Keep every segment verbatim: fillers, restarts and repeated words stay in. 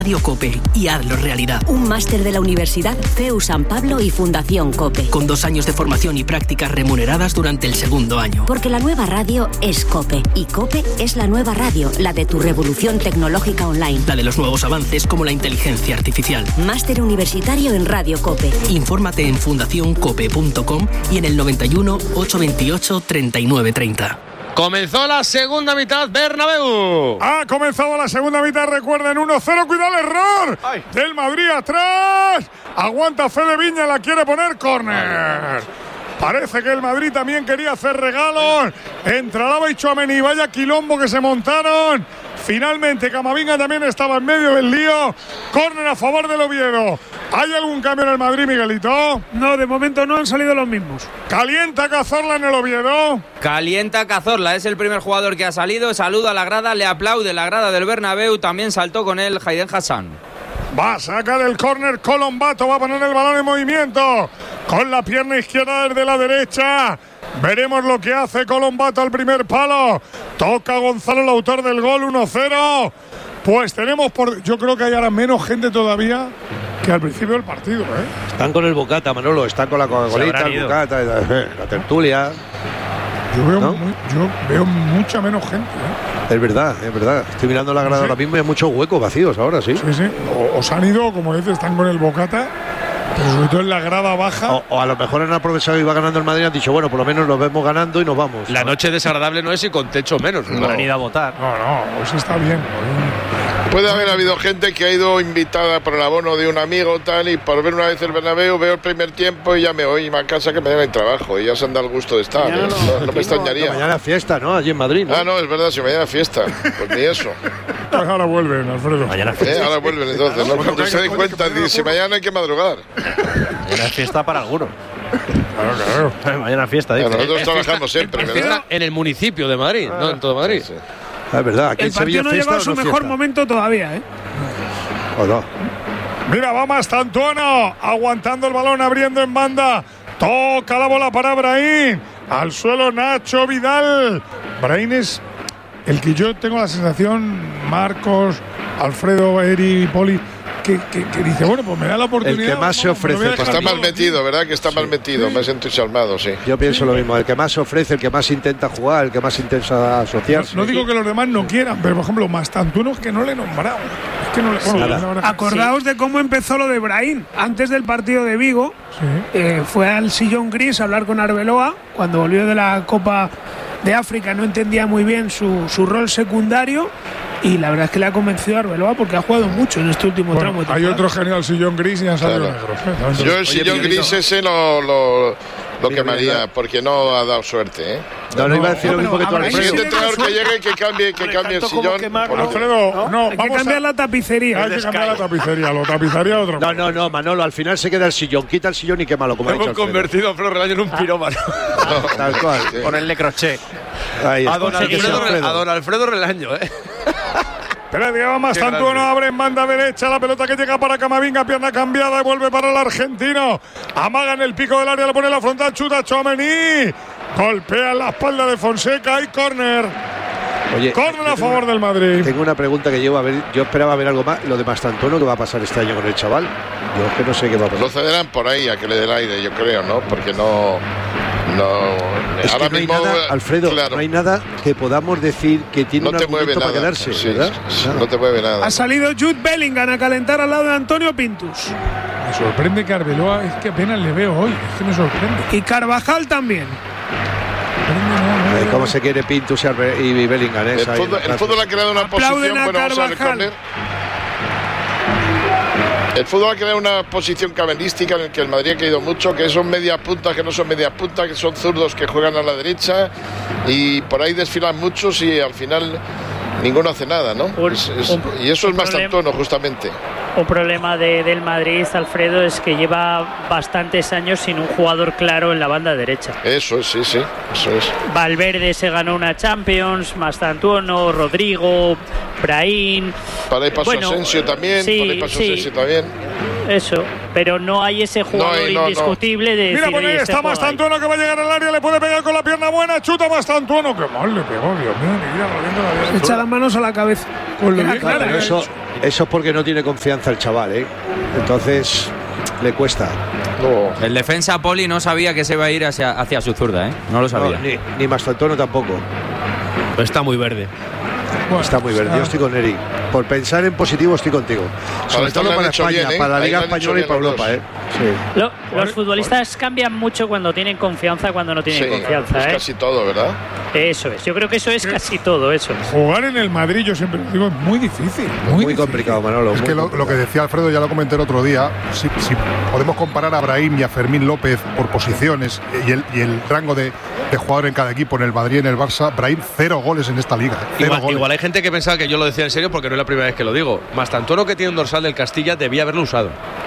Radio COPE y hazlo realidad. Un máster de la Universidad C E U San Pablo y Fundación COPE. Con dos años de formación y prácticas remuneradas durante el segundo año. Porque la nueva radio es COPE y COPE es la nueva radio, la de tu revolución tecnológica online. La de los nuevos avances como la inteligencia artificial. Máster universitario en Radio COPE. Infórmate en fundación cope punto com y en el noventa y uno, ochocientos veintiocho, treinta y nueve treinta. Comenzó la segunda mitad, Bernabéu. Ha comenzado la segunda mitad, recuerden, uno cero, cuidado el error Ay. del Madrid atrás. Aguanta Fede Viña, la quiere poner córner. Parece que el Madrid también quería hacer regalos. Entre Alaba y Tchouaméni, vaya quilombo que se montaron. Finalmente Camavinga también estaba en medio del lío. Córner a favor del Oviedo. ¿Hay algún cambio en el Madrid, Miguelito? No, de momento no han salido los mismos. ¿Calienta Cazorla en el Oviedo? Calienta Cazorla, es el primer jugador que ha salido. Saluda a la grada, le aplaude la grada del Bernabéu. También saltó con él Hayden Hassan. Va a sacar el córner Colombato, va a poner el balón en movimiento. Con la pierna izquierda desde la derecha. Veremos lo que hace Colombato al primer palo. Toca Gonzalo, el autor del gol, uno cero. Pues tenemos por... Yo creo que hay ahora menos gente todavía que al principio del partido, ¿eh? Están con el bocata, Manolo. Están con la Coca-Colita, el bocata, la tertulia. Yo veo, ¿no? muy, yo veo mucha menos gente, ¿eh? Es verdad, es verdad. Estoy mirando la grada ¿Sí? ahora mismo y hay muchos huecos vacíos ahora, sí. Sí, sí. O, os han ido, como dices, están con el bocata, pero sobre todo en la grada baja. O, o a lo mejor han aprovechado y va ganando el Madrid y han dicho, bueno, por lo menos nos vemos ganando y nos vamos. La noche desagradable no es y con techo menos. No, no han ido a votar. No, no, eso está bien. Puede haber habido gente que ha ido invitada por el abono de un amigo tal y por ver una vez el Bernabéu veo el primer tiempo y ya me voy a casa que me den el trabajo y ya se han dado el gusto de estar. ¿eh? No, no, no me extrañaría. No, mañana fiesta, ¿no? Allí en Madrid, ¿no? Ah, no, es verdad, si mañana fiesta. Pues ni eso. Pues ahora vuelven, Alfredo. Mañana fiesta. Eh, ahora vuelven entonces. ¿no? Cuando se den cuenta, si mañana hay que madrugar. Mañana es fiesta para algunos. Claro, claro. Mañana fiesta, dice. Bueno, nosotros trabajamos siempre, ¿verdad? En el municipio de Madrid, ah, no en todo Madrid. Sí. Ah, es verdad, aquí el en Sevilla partido no llegó a su no mejor fiesta. momento todavía, ¿eh? ¿O no? Mira, va Mastantuono, aguantando el balón, abriendo en banda. Toca la bola para Brahim. Al suelo Nacho Vidal. Brahim es el que yo tengo la sensación, Marcos, Alfredo, Eri, Poli, que, que, que dice, bueno, pues me da la oportunidad. El que más se ofrece. Pues está mal metido, ¿verdad? Que está sí. mal metido, sí. me siento entusiasmado, sí. Yo pienso sí. lo mismo, el que más se ofrece, el que más intenta jugar, el que más intenta asociarse. No, no digo que los demás no quieran, pero por ejemplo, Mastantuono es que no le he nombrado. Es que no le bueno, Acordaos sí. de cómo empezó lo de Brahim. Antes del partido de Vigo, sí. eh, fue al sillón gris a hablar con Arbeloa. Cuando volvió de la Copa de África no entendía muy bien su, su rol secundario. Y la verdad es que le ha convencido a Arbeloa porque ha jugado mucho en este último bueno, tramo. Hay otro genial sillón gris y han salido claro. negros. Entonces, Yo el sillón Oye, gris ese lo, lo, lo quemaría porque no ha dado suerte, ¿eh? No, no iba a decir no, lo mismo que tú, El Alfredo. siguiente entrenador que llegue que cambie, que cambie el sillón. Por Alfredo, no, no hay que cambiar a... la tapicería. Hay que cambiar la tapicería, lo tapizaría otro. No, no, no, Manolo, al final se queda el sillón. Quita el sillón y quémalo, como ha dicho Hemos convertido a Alfredo Relaño en un pirómano. No, tal cual. Sí. Ponerle crochet. Ahí a, don Alfredo, Alfredo. a don Alfredo Relaño, ¿eh? Pero llegaba Mastantuono, abre en banda derecha, la pelota que llega para Camavinga, pierna cambiada y vuelve para el argentino. Amaga en el pico del área, le pone la frontal, chuta Tchouaméni. Golpea en la espalda de Fonseca y córner. Oye, córner a favor del Madrid. Tengo una pregunta que llevo a ver, yo esperaba ver algo más, lo de Mastantuono, ¿qué va a pasar este año con el chaval? Yo es que no sé qué va a pasar. Lo cederán por ahí a que le dé el aire, yo creo, ¿no? Porque no... No, es ahora que no mismo, hay nada, Alfredo, claro. no hay nada que podamos decir que tiene no un te mueve argumento nada, para quedarse, sí, ¿verdad? Sí, no te mueve nada. Ha salido Jude Bellingham a calentar al lado de Antonio Pintus. Me sorprende que Arbeloa, es que apenas le veo hoy, es que me sorprende. Y Carvajal también. Eh, ¿Cómo se quiere Pintus y Bellingham? El fútbol, el fútbol ha creado una Aplauden posición, bueno, vamos a ver córner. El fútbol ha creado una posición cabalística en la que el Madrid ha caído mucho, que son medias puntas, que no son medias puntas, que son zurdos que juegan a la derecha y por ahí desfilan muchos y al final ninguno hace nada, ¿no? Un, es, es, un, y eso es Mastantuono, justamente. Un problema de, del Madrid, Alfredo, es que lleva bastantes años sin un jugador claro en la banda derecha. Eso es, sí, sí, eso es. Valverde se ganó una Champions, Mastantuono, Rodrigo, Brahim. Para ahí pasó bueno, Asensio también, sí, para ahí pasó sí. Asensio también. Eso, pero no hay ese jugador no hay, no, indiscutible no. de Mira, decir, por ahí este está Mastantuono que va a llegar al área, le puede pegar con la pierna buena, chuta Mastantuono, que mal le pegó, Dios mío, ni vida, Echa las manos a la cabeza. Con lo claro, pero eso, Eso es porque no tiene confianza el chaval, ¿eh? Entonces le cuesta. No. El defensa Poli no sabía que se iba a ir hacia, hacia su zurda, ¿eh? No lo sabía. No, ni, ni Mastantuono tampoco. Pero está muy verde. Bueno, está muy verde. Yo estoy con Eric. Por pensar en positivo estoy contigo. Sobre todo para España, bien, ¿eh? Para la Liga Española y para Europa, ¿eh? Sí. Lo, los futbolistas cambian mucho cuando tienen confianza, cuando no tienen sí, confianza, es ¿eh? casi todo, ¿verdad? Eso es. Yo creo que eso es casi todo, eso es. Jugar en el Madrid, yo siempre digo, es muy difícil. Muy, muy difícil. complicado, Manolo. Es que lo, lo que decía Alfredo, ya lo comenté el otro día, si, si podemos comparar a Brahim y a Fermín López por posiciones y el, y el rango de, de jugador en cada equipo, en el Madrid y en el Barça, Brahim cero goles en esta liga. Cero Igual, goles. igual hay gente que pensaba que yo lo decía en serio porque no es la primera vez que lo digo. Mastantuono, que tiene un dorsal del Castilla, debía haberlo usado.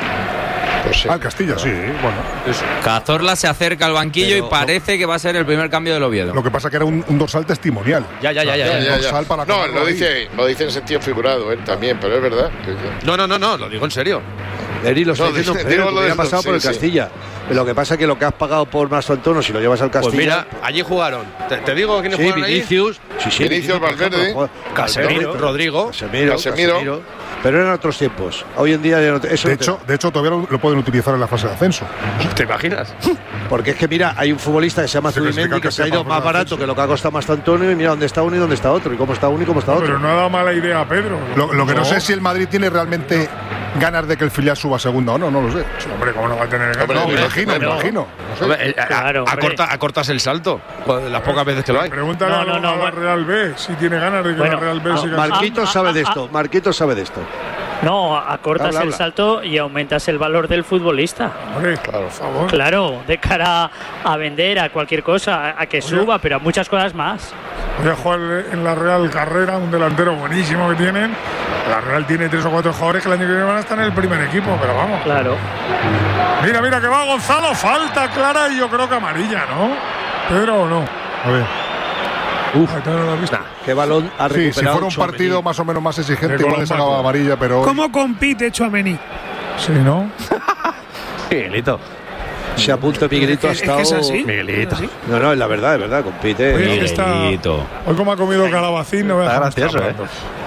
Pues sí. Ah, el Castilla, sí, bueno. Eso. Cazorla se acerca al banquillo Pero, y parece no. que va a ser el primer cambio del Oviedo. Lo que pasa que era un, un dorsal testimonial. Ya, ya, ya. ya, ya, ya, ya. Dorsal para no, lo dice, lo dice en sentido figurado, él también, pero es verdad. No, no, no, no, lo digo en serio. Eri, lo está no, diciendo, digo, lo ha pasado sí, por el sí. Castilla. Lo que pasa es que lo que has pagado por Mastantuono, si lo llevas al Castilla. Pues mira, allí jugaron. Te, te digo quiénes sí, jugaron Vinicius, ahí. Sí, sí, Vinicius, Valverde, Casemiro, Rodrigo, Casemiro, Casemiro. Casemiro. Pero eran otros tiempos. Hoy en día ya no te, eso de no te... hecho, de hecho todavía lo, lo pueden utilizar en la fase de ascenso. ¿Te imaginas? Porque es que mira, hay un futbolista que se llama Zubimendi que se ha ido más barato que lo que ha costado Mastantuono y mira dónde está uno y dónde está otro y cómo está uno y cómo está otro. Pero no ha dado mala idea a Pedro. Lo, lo que no. no sé es si el Madrid tiene realmente ganas de que el filial suba a segunda o no, no lo sé. Sí, hombre, ¿cómo no va a tener ganas? No, me imagino, me imagino. No sé. Hombre, a, claro, acorta, acortas el salto las pocas veces que lo hay. Pregúntale no, a, no, no, a la Real B si tiene ganas de que bueno, la Real B no, siga. Marquitos sabe de esto, Marquitos sabe de esto. No, acortas habla, el habla. salto y aumentas el valor del futbolista. Hombre, claro, por favor. Claro, de cara a vender, a cualquier cosa, a, a que suba, pero a muchas cosas más. Voy a jugar en la Real Carrera, un delantero buenísimo que tienen. La Real tiene tres o cuatro jugadores que el año que viene van a estar en el primer equipo, pero vamos. Claro. Mira, mira que va Gonzalo, falta clara y yo creo que amarilla, ¿no? Pedro o no. A ver. Uf, no lo has visto. Nah, qué balón ha recuperado. Sí, si fuera un partido más o menos más exigente, igual le sacaba amarilla, pero. ¿Cómo compite Tchouaméni? Sí, ¿no? Miguelito. Se apunta Miguelito, ha estado. ¿Es así? Miguelito. No, no, es la verdad, es verdad, compite. Oye, está... Hoy como ha comido calabacín, no voy a Está gracioso, ¿eh?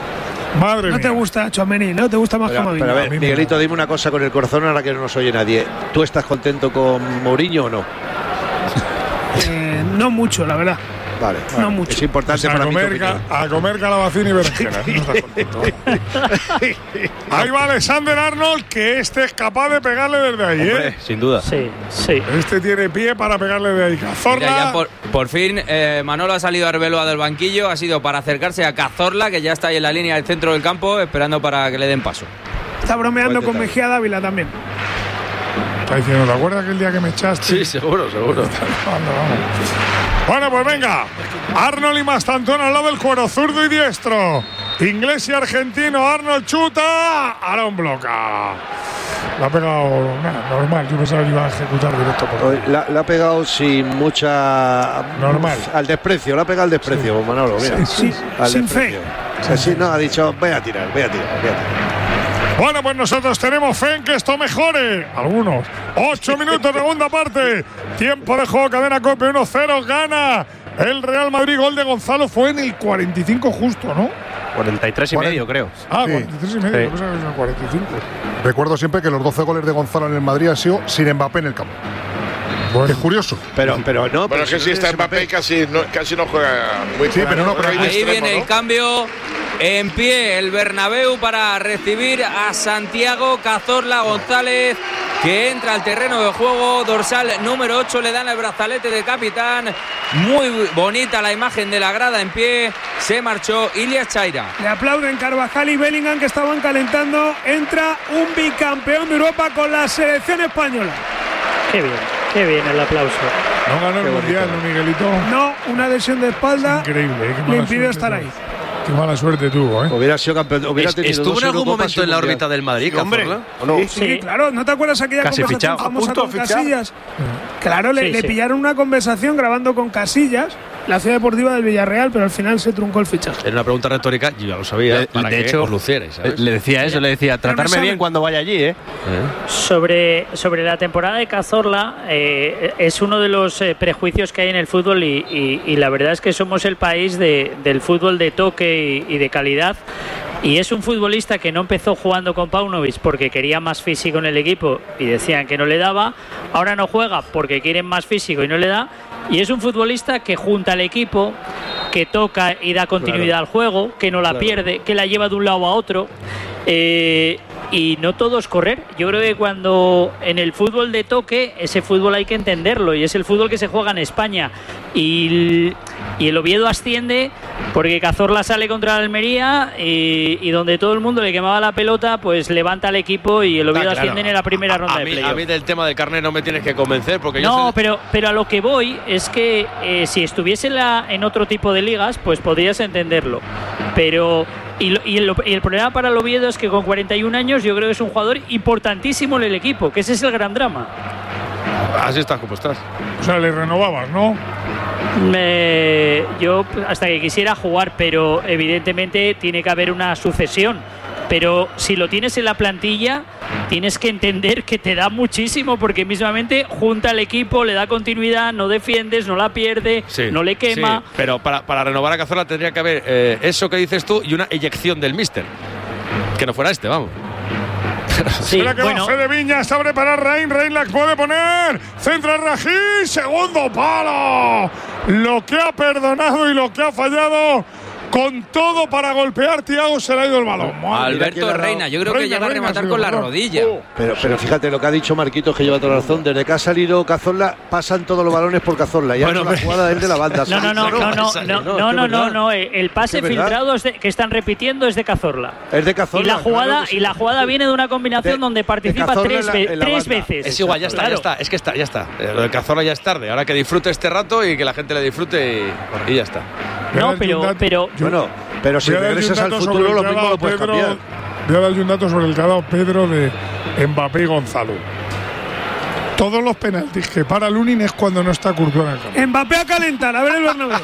Madre ¿No mía. te gusta Tchouaméni? ¿No te gusta más Pero, Camavinga? pero a ver, Miguelito, dime una cosa con el corazón ahora que no nos oye nadie. ¿Tú estás contento con Mourinho o no? Eh, no mucho, la verdad. Vale, no bueno, mucho. es importante a para comer, mí. ca- a comer calabacín y berenjena. No estás contento. Ahí va Alexander Arnold, que este es capaz de pegarle desde ahí, Hombre, ¿eh? sin duda. Sí, sí. Este tiene pie para pegarle de ahí. Cazorla. Mira, ya por, por fin eh, Manolo ha salido a Arbeloa del banquillo, ha sido para acercarse a Cazorla, que ya está ahí en la línea del centro del campo, esperando para que le den paso. Está bromeando con Mejía Dávila también. Está diciendo, ¿te acuerdas aquel día que me echaste? Sí, seguro, seguro. Vamos, vamos. Bueno, pues venga. Arnold y Mastantuono al lado del cuero zurdo y diestro. Inglés y argentino. Arnold chuta. Aaron bloca. La ha pegado nah, normal. Yo pensaba que iba a ejecutar directo por ahí. La, la ha pegado sin mucha. Normal. Al desprecio, la ha pegado al desprecio, sí. Manolo. Mira. Sí, sí, al sin desprecio. fe. Así, no, ha dicho, voy a tirar, voy a tirar, voy a tirar. Bueno, pues nosotros tenemos fe en que esto mejore. Algunos. Ocho minutos, segunda parte. Tiempo de juego, cadena COPE uno cero. Gana el Real Madrid. Gol de Gonzalo fue en el cuarenta y cinco justo, ¿no? cuarenta y tres y medio, creo. Ah, Sí. cuarenta y tres y medio. Sí. Yo pensaba que era cuarenta y cinco. Recuerdo siempre que los doce goles de Gonzalo en el Madrid han sido sin Mbappé en el campo. Bueno. Es curioso. Pero, pero no. Bueno, es que si está Mbappé y casi no, casi no juega muy Sí, pero no, pero hay ahí de Ahí extremo, viene ¿no? el cambio. En pie el Bernabéu para recibir a Santiago Cazorla González, que entra al terreno de juego. Dorsal número ocho, le dan el brazalete de capitán. Muy bonita la imagen de la grada en pie. Se marchó Ilias Chaira. Le aplauden Carvajal y Bellingham, que estaban calentando. Entra un bicampeón de Europa con la selección española. Qué bien, qué bien el aplauso. No ganó el Mundial, ¿no, Miguelito? No, una lesión de espalda Increíble, ¿eh? Qué mala le impidió suerte estar tuvo. ahí. Qué mala suerte tuvo, ¿eh? Hubiera sido campeón. Hubiera Es- tenido ¿Estuvo dos en algún Eurocopas momento y en la un Mundial. órbita del Madrid, Hombre, Cazorla? ¿O no? Sí, sí, claro. ¿No te acuerdas aquella Casi conversación fichado. famosa A punto con de fichar. Casillas? Claro, le, Sí, le sí. pillaron una conversación grabando con Casillas, la ciudad deportiva del Villarreal, pero al final se truncó el fichaje. Era una pregunta retórica, yo ya lo sabía, De- para de que hecho, os lucierais, ¿sabes? Le decía eso, le decía, Pero me tratarme sabe- bien cuando vaya allí, ¿eh? Sobre, sobre la temporada de Cazorla, eh, es uno de los eh, prejuicios que hay en el fútbol y, y- y la verdad es que somos el país de- del fútbol de toque y, y de calidad, Y es un futbolista que no empezó jugando con Paunovic porque quería más físico en el equipo y decían que no le daba. Ahora no juega porque quieren más físico y no le da. Y es un futbolista que junta al equipo, que toca y da continuidad claro. al juego, que no la claro. pierde, que la lleva de un lado a otro. Eh, y no todo es correr. Yo creo que cuando en el fútbol de toque, ese fútbol hay que entenderlo, y es el fútbol que se juega en España. Y, y el Oviedo asciende porque Cazorla sale contra la Almería y, y donde todo el mundo le quemaba la pelota, pues levanta al equipo y el Oviedo ah, claro. asciende en la primera a, ronda a de mí, playoff. A mí del tema del carnet no me tienes que convencer porque no, yo sé... pero, pero a lo que voy es que eh, si estuviese en, la, en otro tipo de ligas, pues podrías entenderlo. Pero... Y, lo, y, el, y el problema para el Oviedo es que con cuarenta y un años yo creo que es un jugador importantísimo en el equipo, que ese es el gran drama. Así estás como estás. O sea, le renovabas, ¿no? Me, yo hasta que quisiera jugar, pero evidentemente tiene que haber una sucesión. Pero si lo tienes en la plantilla, tienes que entender que te da muchísimo, porque mismamente junta al equipo, le da continuidad, no defiendes, no la pierde, sí, no le quema. Sí, pero para, para renovar a Cazorla tendría que haber eh, eso que dices tú y una eyección del míster. Que no fuera este, vamos. Sí, espera que bueno. va Fede Viñas, abre para Rein, Rein la puede poner, centra Rají, segundo palo. Lo que ha perdonado y lo que ha fallado. Con todo para golpear, Thiago, se le ha ido el balón. Madre Alberto Reina, yo creo Reina, que llega Reina, a rematar con la rodilla. Oh. Pero, pero fíjate lo que ha dicho Marquitos, que lleva toda la razón. Desde que ha salido Cazorla, pasan todos los balones por Cazorla. Y bueno, la jugada es de la banda. No, no, no, no, no, no, no, no, no, no. El pase filtrado es de, que están repitiendo es de Cazorla. Es de Cazorla. Y la jugada, claro sí. y la jugada viene de una combinación de, donde participa tres, ve, la tres veces. Es igual, ya está, claro. ya está. Es que está, ya está. Lo de Cazorla ya es tarde. Ahora que disfrute este rato y que la gente le disfrute y, y ya está. No, pero, pero. Bueno, pero si regresas al futuro, lo mismo lo puedes cambiar. Voy a darle un dato sobre el que ha dado Pedro de Mbappé y Gonzalo. Todos los penaltis que para Lunin es cuando no está Courtois en el campo. Mbappé a calentar, a ver el Bernabéu.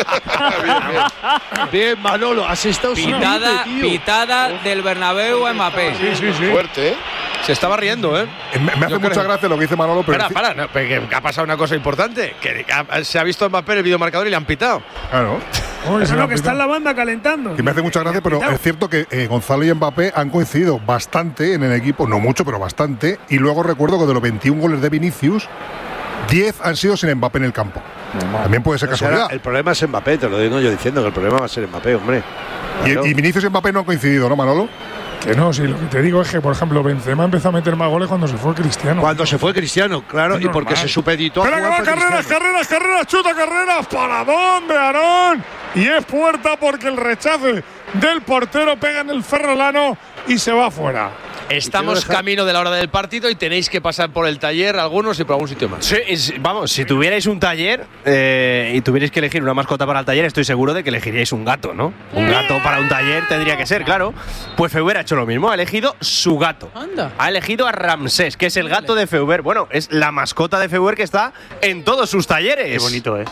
Bien, Manolo, has estado pitada, pitada del Bernabéu a Mbappé. Sí, sí, sí. Fuerte, ¿eh? Se estaba riendo, ¿eh? Me, me hace Yo mucha creo. gracia lo que dice Manolo, pero... Para, para, no, que ha pasado una cosa importante, que ha, se ha visto a Mbappé en el videomarcador y le han pitado. Claro. Oh, eso es lo que está en la banda calentando. Que me hace mucha gracia, pero es cierto que eh, Gonzalo y Mbappé han coincidido bastante en el equipo, no mucho, pero bastante, y luego recuerdo que de los veintiún goles de Vinicius, diez han sido sin Mbappé en el campo. No, También puede ser casualidad. O sea, el problema es Mbappé, te lo digo yo diciendo que el problema va a ser Mbappé, hombre. Claro. Y, y Vinicius y Mbappé no han coincidido, ¿no, Manolo? Que no, sí, lo que te digo es que, por ejemplo, Benzema empezó a meter más goles cuando se fue Cristiano. Cuando se fue Cristiano, claro, es y porque normal. se supeditó a Espera que va, carreras, carreras, carreras, chuta, carreras, para dónde, Aarón. Y es puerta porque el rechace del portero pega en el ferrolano y se va afuera. Estamos camino de la hora del partido y tenéis que pasar por el taller algunos y por algún sitio más. Sí, es, vamos, si tuvierais un taller eh, y tuvierais que elegir una mascota para el taller, estoy seguro de que elegiríais un gato, ¿no? Un gato para un taller tendría que ser, claro. Pues Feuber ha hecho lo mismo, ha elegido su gato. Anda. Ha elegido a Ramsés, que es el gato de Feuber. Bueno, es la mascota de Feuber que está en todos sus talleres. Qué bonito, ¿eh?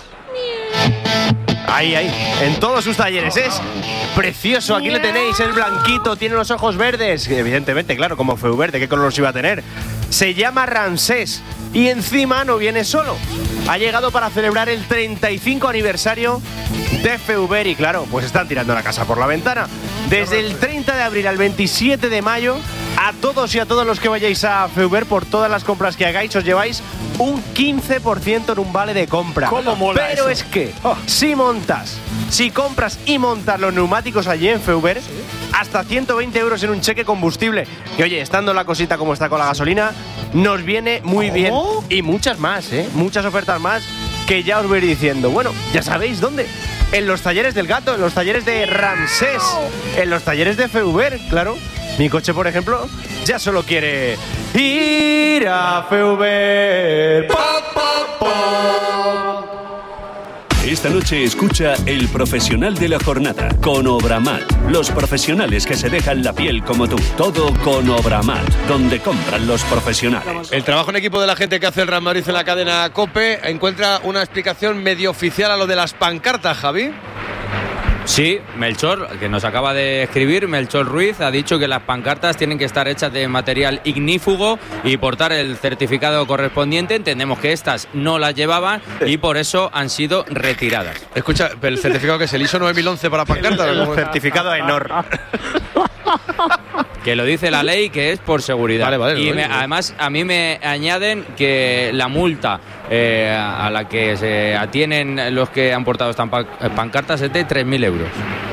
Ahí, ahí, en todos sus talleres. Es precioso, aquí le tenéis, es blanquito, tiene los ojos verdes. Evidentemente, claro, como Feuber, ¿de qué color los iba a tener? Se llama Ramsés y encima no viene solo. Ha llegado para celebrar el treinta y cinco aniversario de Feuber y claro, pues están tirando la casa por la ventana. Desde el treinta de abril al veintisiete de mayo, a todos y a todos los que vayáis a Feuber, por todas las compras que hagáis, os lleváis un quince por ciento en un vale de compra. ¿Cómo mola Pero eso? es que, oh. si montas, si compras y montas los neumáticos allí en Feuber, ¿sí? hasta ciento veinte euros en un cheque combustible. Que oye, estando la cosita como está con la gasolina, nos viene muy bien. Y muchas más, ¿eh? Muchas ofertas más que ya os voy a ir diciendo. Bueno, ya sabéis dónde. En los talleres del gato, en los talleres de Ramsés, en los talleres de Feuber, claro. Mi coche, por ejemplo, ya solo quiere ir a Feuber. Pa, pa, pa. Esta noche escucha El Profesional de la Jornada con Obramat. Los profesionales que se dejan la piel como tú. Todo con Obramat, donde compran los profesionales. El trabajo en equipo de la gente que hace el Real Madrid en la cadena COPE encuentra una explicación medio oficial a lo de las pancartas, Javi. Sí, Melchor, que nos acaba de escribir, Melchor Ruiz, ha dicho que las pancartas tienen que estar hechas de material ignífugo y portar el certificado correspondiente. Entendemos que estas no las llevaban y por eso han sido retiradas. Escucha, pero el certificado que es el I S O nueve mil once para pancartas. El, el certificado ENOR. Que lo dice la ley, que es por seguridad. Vale, vale, y vale, me, vale. además a mí me añaden que la multa eh, a la que se atienen los que han portado estas pancartas es de tres mil euros.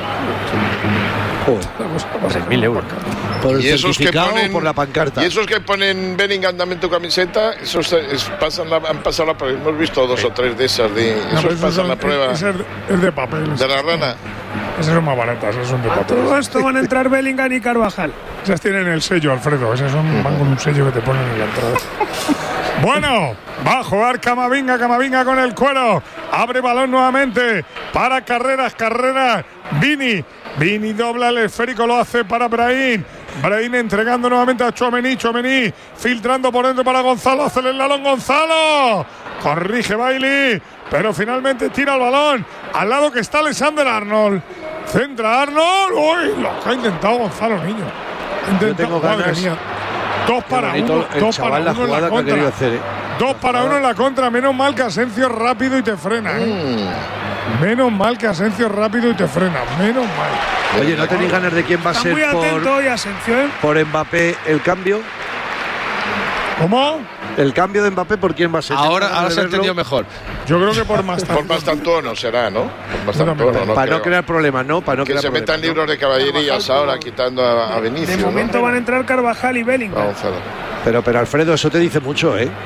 tres mil euros. ¿Por el y esos que ponen, o por la pancarta? Y esos que ponen Bellingham dame tu camiseta, esos es, pasan la, han pasado la prueba. Hemos visto dos sí. o tres de esas. De, no, esos pasan son, la prueba. Es, es de papel. De la rana. Esas son más baratas, esas son de papel. Todo esto van a entrar Bellingham y Carvajal. Esas tienen el sello, Alfredo. Esas son, van con un sello que te ponen en la entrada. Bueno, va a jugar Camavinga, Camavinga con el cuero. Abre balón nuevamente para Carreras, Carreras. Vini, Vini dobla el esférico, lo hace para Brahim. Brahim entregando nuevamente a Tchouaméni, Tchouaméni filtrando por dentro para Gonzalo, hace el balón Gonzalo. Corrige Bailey, pero finalmente tira el balón al lado que está Alexander Arnold. Centra Arnold. Uy, lo que ha intentado Gonzalo, niño. Intentado, Yo tengo ganas. Mía. Dos para uno, el dos para la uno en la contra. Hacer, ¿eh? Dos para uno en la contra. Menos mal que Asencio rápido y te frena. ¿eh? Mm. Menos mal que Asencio rápido y te frena. Menos mal. Oye, ¿no tenéis ganas de quién va a ser muy atento por, hoy, Asencio, ¿eh? por Mbappé el cambio? ¿Cómo? El cambio de Mbappé, ¿por quién va a ser? Ahora, ahora se ha entendido mejor. Yo creo que por Mastantuono. Por Mastantuono será, ¿no? Por Mastantuono, no Para creo. no crear problemas, ¿no? Para no que crear se problemas, metan ¿no? libros de caballerías ahora, quitando a, a Vinicius. De momento ¿no? van a entrar Carvajal y Bellingham. Vamos a ver. Pero, pero Alfredo, eso te dice mucho, ¿eh?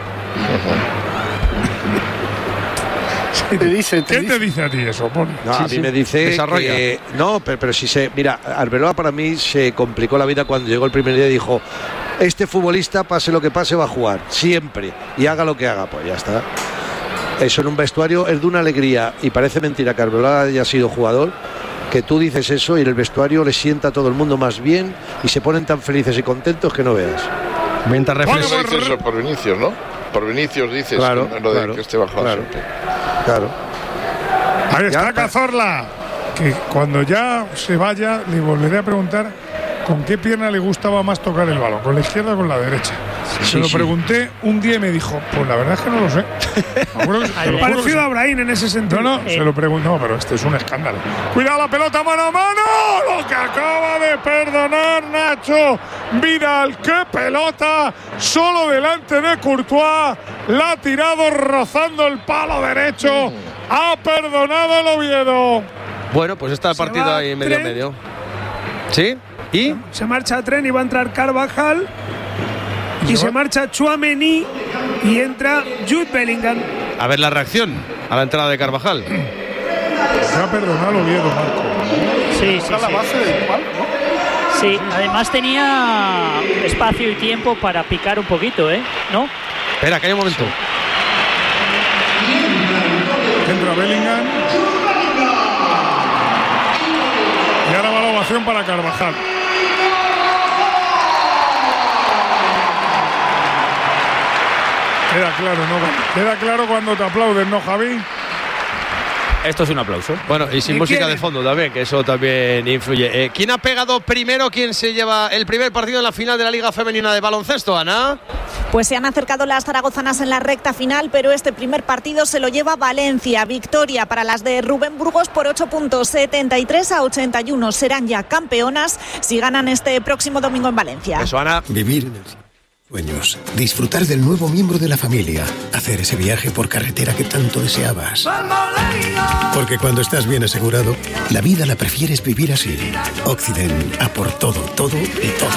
¿Qué te dice, te ¿Qué dice? te dice a ti eso, Poli? No, sí, a mí sí. me dice que, no, pero, pero si se, mira, Arbeloa para mí se complicó la vida cuando llegó el primer día y dijo, este futbolista, pase lo que pase, va a jugar, siempre, y haga lo que haga, pues ya está. Eso en un vestuario es de una alegría, y parece mentira que Arbeloa haya sido jugador, que tú dices eso y en el vestuario le sienta a todo el mundo más bien y se ponen tan felices y contentos que no veas. Mientras reflexión. Bueno, dices eso por Vinicius, ¿no? Por Vinicius dices, claro, que, lo de claro, que esté bajado claro, siempre. Claro. Ahí está ya, Cazorla, que cuando ya se vaya le volveré a preguntar con qué pierna le gustaba más tocar el balón, con la izquierda o con la derecha. Sí, se lo sí. pregunté un día y me dijo, pues la verdad es que no lo sé. Me parecido a Brahim en ese sentido. No, no, eh. se lo preguntó, no, pero este es un escándalo. Cuidado la pelota, mano a mano. Lo que acaba de perdonar Nacho Vidal. ¡Qué pelota! Solo delante de Courtois. La ha tirado rozando el palo derecho. Ha perdonado el Oviedo. Bueno, pues está el se partido ahí medio a medio. ¿Sí? ¿Y? Se marcha a tren y va a entrar Carvajal. Y, y se, se marcha Tchouaméni y entra Jude Bellingham. A ver la reacción a la entrada de Carvajal. Se ha perdonado el Oviedo, Marco. Sí, sí, la sí. base del palo, ¿no? Sí, además tenía espacio y tiempo para picar un poquito, ¿eh? ¿No? Espera, que hay un momento. Entra Bellingham. Y ahora va la ovación para Carvajal. Queda claro, ¿no? Queda claro cuando te aplauden, ¿no, Javi? Esto es un aplauso. Bueno, y sin música de fondo también, que eso también influye. Eh, ¿Quién ha pegado primero? ¿Quién se lleva el primer partido en la final de la Liga Femenina de Baloncesto, Ana? Pues se han acercado las zaragozanas en la recta final, pero este primer partido se lo lleva Valencia. Victoria para las de Rubén Burgos por ocho puntos, setenta y tres a ochenta y uno. Serán ya campeonas si ganan este próximo domingo en Valencia. Eso, Ana. Vivir en el sueños, disfrutar del nuevo miembro de la familia, hacer ese viaje por carretera que tanto deseabas. Porque cuando estás bien asegurado, la vida la prefieres vivir así. Occident, a por todo, todo y todo.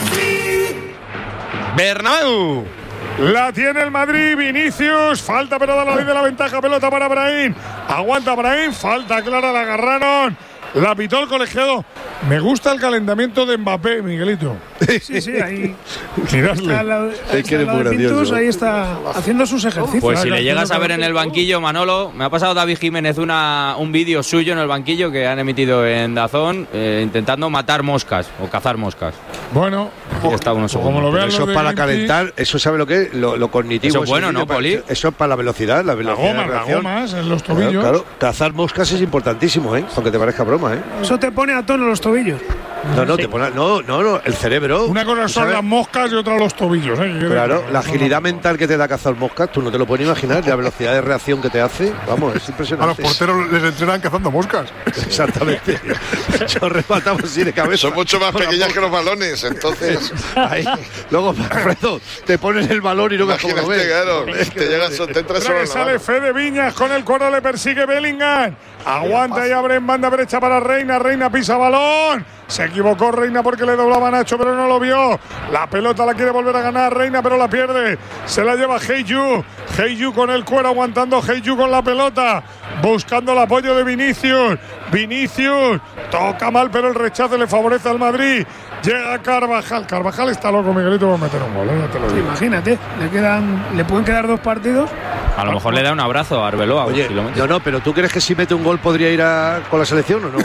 Bernabéu. La tiene el Madrid, Vinicius. Falta, pero da la ley de la ventaja. Pelota para Brahim. Aguanta Brahim. Falta clara, la agarraron. La pitó el colegiado. Me gusta el calentamiento de Mbappé, Miguelito. Sí, sí, ahí. Miradle. Está la, está la de Pintus, ahí está haciendo sus ejercicios. Pues si le llegas a ver en el banquillo, Manolo, me ha pasado David Jiménez una, un vídeo suyo en el banquillo que han emitido en Dazón, eh, intentando matar moscas o cazar moscas. Bueno, está unos como lo vean, eso para calentar, eso sabe lo que es, lo, lo cognitivo. Eso es bueno, ¿no, Poli? Para, eso es para la velocidad, la velocidad. La goma, de las gomas en los tobillos. Claro, claro, cazar moscas es importantísimo, ¿eh? Aunque te parezca broma. broma, ¿eh? Eso te pone a tono los tobillos. No, no, te pone, no, no, no, el cerebro. Una cosa son ¿sabes? las moscas y otra los tobillos. ¿eh? Claro, la agilidad mental que te da cazar moscas, tú no te lo puedes imaginar, la velocidad de reacción que te hace, vamos, es impresionante. A los porteros les entrenan cazando moscas. Exactamente. Yo rematamos así de cabeza. Son mucho más pequeñas que los balones, entonces. Ahí. Luego, Alfredo, te ponen el balón y no ves cómo lo ves. Claro, te llegas, te entras Pero que sale Fede Viñas con el cuerno, le persigue Bellingham. Aguanta y abre en banda derecha para Reina. Reina pisa balón. Se equivocó Reina porque le doblaba a Nacho, pero no lo vio. La pelota la quiere volver a ganar Reina, pero la pierde. Se la lleva Heiyu. Heiyu con el cuero, aguantando Heiyu con la pelota. Buscando el apoyo de Vinicius. Vinicius toca mal, pero el rechazo le favorece al Madrid. Llega Carvajal. Carvajal está loco, Miguelito, va a meter un gol. ¿eh? Te lo digo. Imagínate, le quedan, le pueden quedar dos partidos. A lo mejor le da un abrazo a Arbeloa. Oye, si lo no, no, pero ¿tú crees que si mete un gol podría ir a, con la selección o no?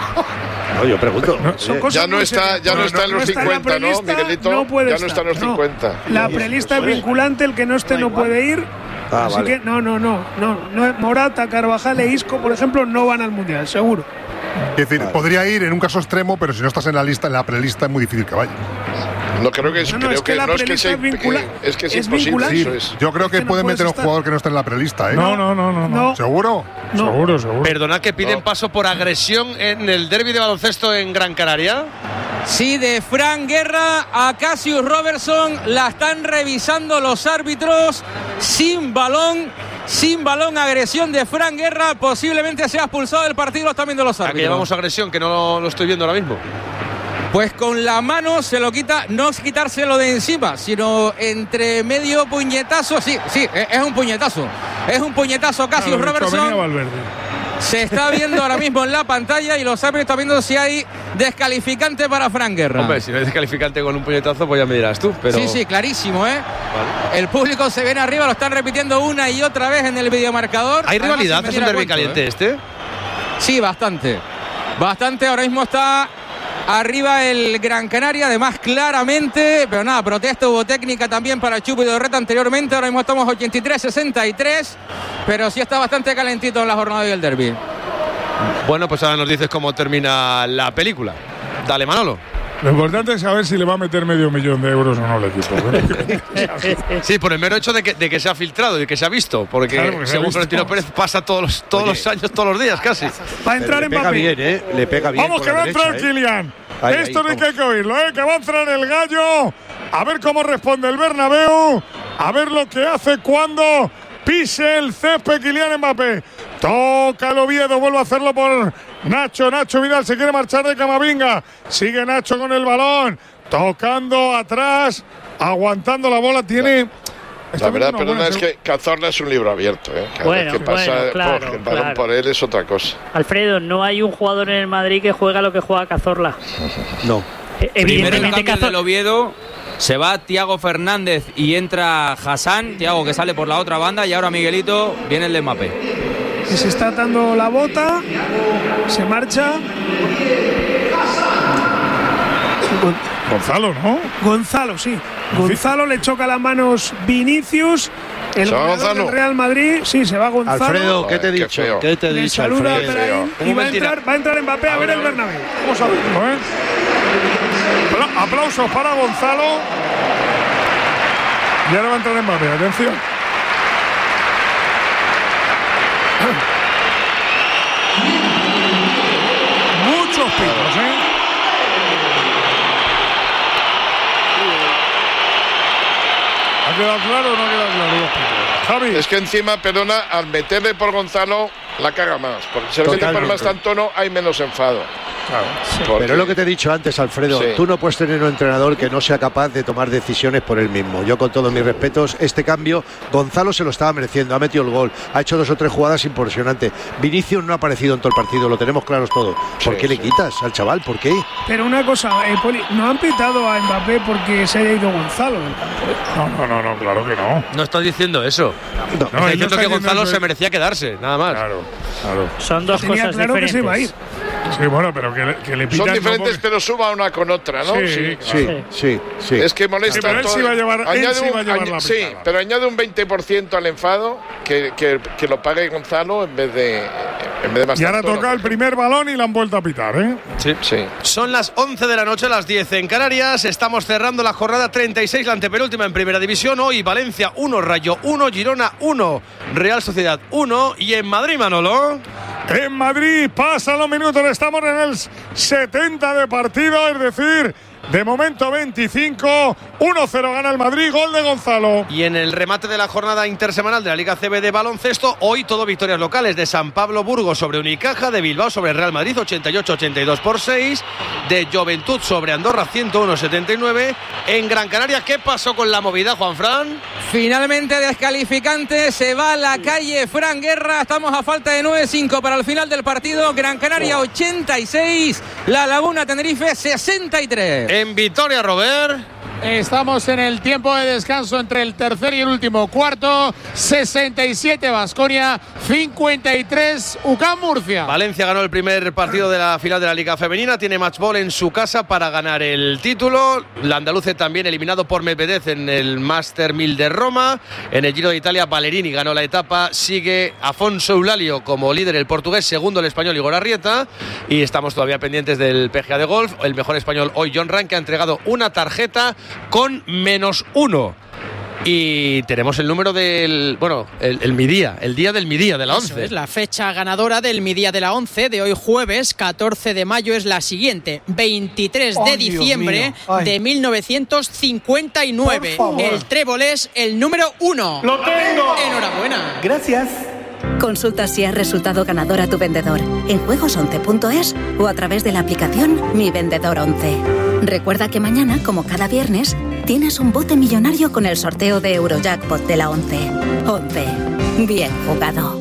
No, yo pregunto. No, ya no está, ya no, no está en los no cincuenta, ¿no, Miguelito? No puede ya no está en los no. cincuenta. La prelista es vinculante, el que no esté no puede ir. Ah, así vale. que no, no, no, no, no. Morata, Carvajal e Isco, por ejemplo, no van al Mundial, seguro. Es decir, vale. podría ir en un caso extremo, pero si no estás en la lista, en la prelista es muy difícil que vaya. No creo que es, no, no, creo es que, que la no es que prelista sea, es, vincula, es que es, es imposible. Sí, eso es. Yo creo que, es que pueden no meter a un estar. jugador que no esté en la prelista, ¿eh? No, no, no, no. no. ¿Seguro? No. Seguro, seguro. Perdonad que piden No. paso por agresión en el derbi de baloncesto en Gran Canaria. Sí, de Fran Guerra a Cassius Robertson. La están revisando los árbitros. Sin balón. Sin balón, agresión de Fran Guerra. Posiblemente sea expulsado del partido. Lo están viendo los árbitros. Aquí llamamos agresión, que no lo, lo estoy viendo ahora mismo. Pues con la mano se lo quita, no es quitárselo de encima, sino entre medio puñetazo. Sí, sí, es un puñetazo. Es un puñetazo Cassius Claro, Robertson. Se está viendo ahora mismo en la pantalla y los árbitros están viendo si hay descalificante para Fran Guerra. Hombre, si no es descalificante con un puñetazo, pues ya me dirás tú. Pero... Sí, sí, clarísimo, ¿eh? Vale. El público se viene arriba, lo están repitiendo una y otra vez en el videomarcador. ¿Hay Además, rivalidad? ¿Es un derbi caliente ¿eh? este? Sí, bastante. Bastante, ahora mismo está arriba el Gran Canaria, además claramente, pero nada, protesta, hubo técnica también para Chupo y Dorreta anteriormente, ahora mismo estamos ochenta y tres sesenta y tres, pero sí está bastante calentito en la jornada del derbi. Bueno, pues ahora nos dices cómo termina la película. Dale, Manolo. Lo importante es saber si le va a meter medio millón de euros o no al equipo. Sí, por el mero hecho de que, de que se ha filtrado y que se ha visto, porque claro, porque según visto. Florentino Pérez pasa todos los, todos los años, todos los días casi. Va a entrar le en pega papel. bien, ¿eh? Le pega bien. Vamos, que va a entrar Kylian. Ahí, Esto ahí, no hay que, hay que oírlo, ¿eh? Que va a entrar el gallo. A ver cómo responde el Bernabéu. A ver lo que hace cuando pise el césped Kylian Mbappé. Toca el Oviedo, vuelve a hacerlo por Nacho. Nacho Vidal se quiere marchar de Camavinga. Sigue Nacho con el balón. Tocando atrás. Aguantando la bola. Tiene... La verdad, perdona, es que Cazorla es un libro abierto, ¿eh? Cada Bueno, vez que pasa bueno, claro, por, el balón claro. por él es otra cosa. Alfredo, no hay un jugador en el Madrid que juega lo que juega Cazorla. No. Primero el Evidentemente cambio Cazorla. del Oviedo. Se va Thiago Fernández y entra Hassan. Thiago que sale por la otra banda. Y ahora Miguelito, viene el de Mbappé. Que se está atando la bota. Se marcha. Gonzalo, ¿no? Gonzalo, sí. Gonzalo le choca las manos Vinicius. El ¿Se va goleador Gonzalo? del Real Madrid. Sí, se va Gonzalo. Alfredo, ¿qué te he Joder, qué dicho? feo. ¿Qué te he Le dicho, saluda Alfredo? Brahim y va a, entrar, va a entrar Mbappé a ver el Bernabéu. Vamos a verlo, ¿eh? Apla- Aplausos para Gonzalo. Y ahora va a entrar Mbappé, atención. Muchos pitos, ¿eh? ¿Ha quedado claro o no ha quedado claro? Dos pitos. Javi. Es que encima, perdona, al meterle por Gonzalo, la caga más. Porque si le mete por más tanto no, hay menos enfado. Claro. Porque- Pero es lo que te he dicho antes, Alfredo. Sí. Tú no puedes tener un entrenador que no sea capaz de tomar decisiones por él mismo. Yo, con todos mis respetos, este cambio, Gonzalo se lo estaba mereciendo. Ha metido el gol, ha hecho dos o tres jugadas impresionantes. Vinicius no ha aparecido en todo el partido, lo tenemos claros todos. ¿Por Sí, qué le sí. quitas al chaval? ¿Por qué? Pero una cosa, eh, Poli, no han pitado a Mbappé porque se haya ido Gonzalo del campo. ¿eh? No, no, no, no, claro que no. No estás diciendo eso. No, Estás No, él no diciendo está que diciendo Gonzalo eso. se merecía quedarse, nada más. Claro, claro. Son dos Tenía cosas claro que diferentes. se iba a ir. Sí, bueno, pero que, que le pitan. Son diferentes, no porque... pero suba una con otra, ¿no? Sí, sí, sí. sí, sí. Es que molesta. Sí, pero él todo. sí va a llevar, añade él sí un, va a llevar añ- la sí, pitada. pero añade un veinte por ciento al enfado que, que, que lo pague Gonzalo en vez de. En vez de más y ahora tanto, toca ¿no? el primer balón y la han vuelto a pitar, ¿eh? Sí. Sí. Son las once de la noche, las diez en Canarias. Estamos cerrando la jornada treinta y seis, la antepenúltima en Primera División. Hoy Valencia uno, Rayo uno, Girona uno, Real Sociedad uno. Y en Madrid, Manolo. En Madrid pasan los minutos, estamos en el setenta de partido, es decir, de momento veinticinco, uno cero gana el Madrid, gol de Gonzalo. Y en el remate de la jornada intersemanal de la Liga C B de baloncesto, hoy todo victorias locales de San Pablo Burgos sobre Unicaja, de Bilbao sobre Real Madrid ochenta y ocho ochenta y dos por seis, de Juventud sobre Andorra ciento uno setenta y nueve. En Gran Canaria, ¿qué pasó con la movida, Juanfran? Finalmente descalificante, se va a la calle Fran Guerra, estamos a falta de nueve cinco para el final del partido. Gran Canaria ochenta y seis, La Laguna Tenerife sesenta y tres. En Vitoria, Robert. Estamos en el tiempo de descanso entre el tercer y el último cuarto. sesenta y siete Baskonia, cincuenta y tres U C A M Murcia. Valencia ganó el primer partido de la final de la Liga Femenina. Tiene matchball en su casa para ganar el título. La andaluce también eliminado por Medvedev en el Master mil de Roma. En el Giro de Italia, Ballerini ganó la etapa. Sigue Afonso Eulalio como líder el portugués. Segundo el español Igor Arrieta. Y estamos todavía pendientes del P G A de golf. El mejor español hoy, John Ram, que ha entregado una tarjeta con menos uno. Y tenemos el número del, bueno, el, el midía, el día del midía de la Eso once. es, la fecha ganadora del midía de la once de hoy jueves catorce de mayo es la siguiente: veintitrés de diciembre de mil novecientos cincuenta y nueve. El trébol es el número uno. ¡Lo tengo! Enhorabuena. Gracias. Consulta si has resultado ganador a tu vendedor en juegos once punto es o a través de la aplicación Mi Vendedor once. Recuerda que mañana, como cada viernes, tienes un bote millonario con el sorteo de Eurojackpot de la once. once. Bien jugado.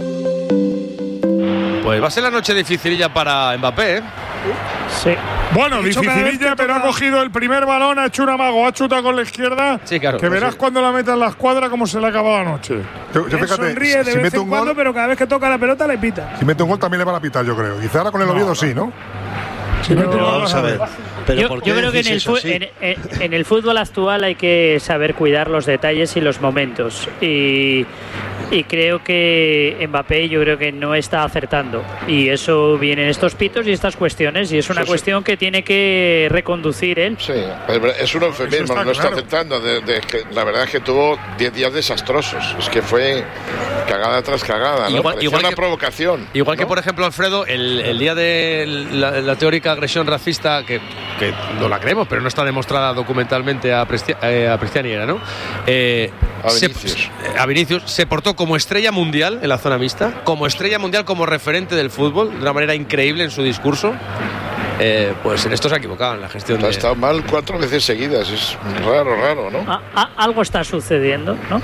Pues va a ser la noche dificililla para Mbappé, ¿eh? Sí. Bueno, De hecho, cada vez dificililla, que pero toca- ha cogido el primer balón, ha hecho un amago, ha chutado con la izquierda. Sí, claro. Que verás Sí. cuando la meta en la escuadra cómo se le ha acabado anoche. Yo, yo Él fíjate, sonríe de si vez mete en un cuando, gol, pero cada vez que toca la pelota le pita. si mete un gol también le van a pitar, yo creo. Quizá ahora con el Oviedo sí, ¿no? Si mete un gol, Vamos a ver. Pero Yo, ¿por qué yo creo que en decís el, eso fu- así? en, en- en el fútbol actual hay que saber cuidar los detalles y los momentos. Y, y creo que Mbappé yo creo que no está acertando. Y eso viene en estos pitos y estas cuestiones. Y es una Eso sí. cuestión que tiene que reconducir él. Sí, es un eufemismo, está no está claro. aceptando. De, de que la verdad es que tuvo diez días desastrosos. Es que fue cagada tras cagada, ¿no? Igual- Parecía igual una que- provocación. Igual que, ¿no? por ejemplo, Alfredo, el, el día de la, la teórica agresión racista, que, que no la creemos, pero no está demostrada documentalmente a, Prestia, eh, a Prestiani, era, ¿no? Eh, A se- Vinicius. eh, a Vinicius se portó como estrella mundial en la zona mixta, como estrella mundial, como referente del fútbol, de una manera increíble en su discurso. Eh, pues en esto se ha equivocado en la gestión Ha de... estado mal cuatro veces seguidas. Es raro, raro, ¿no? A- a- algo está sucediendo, ¿no?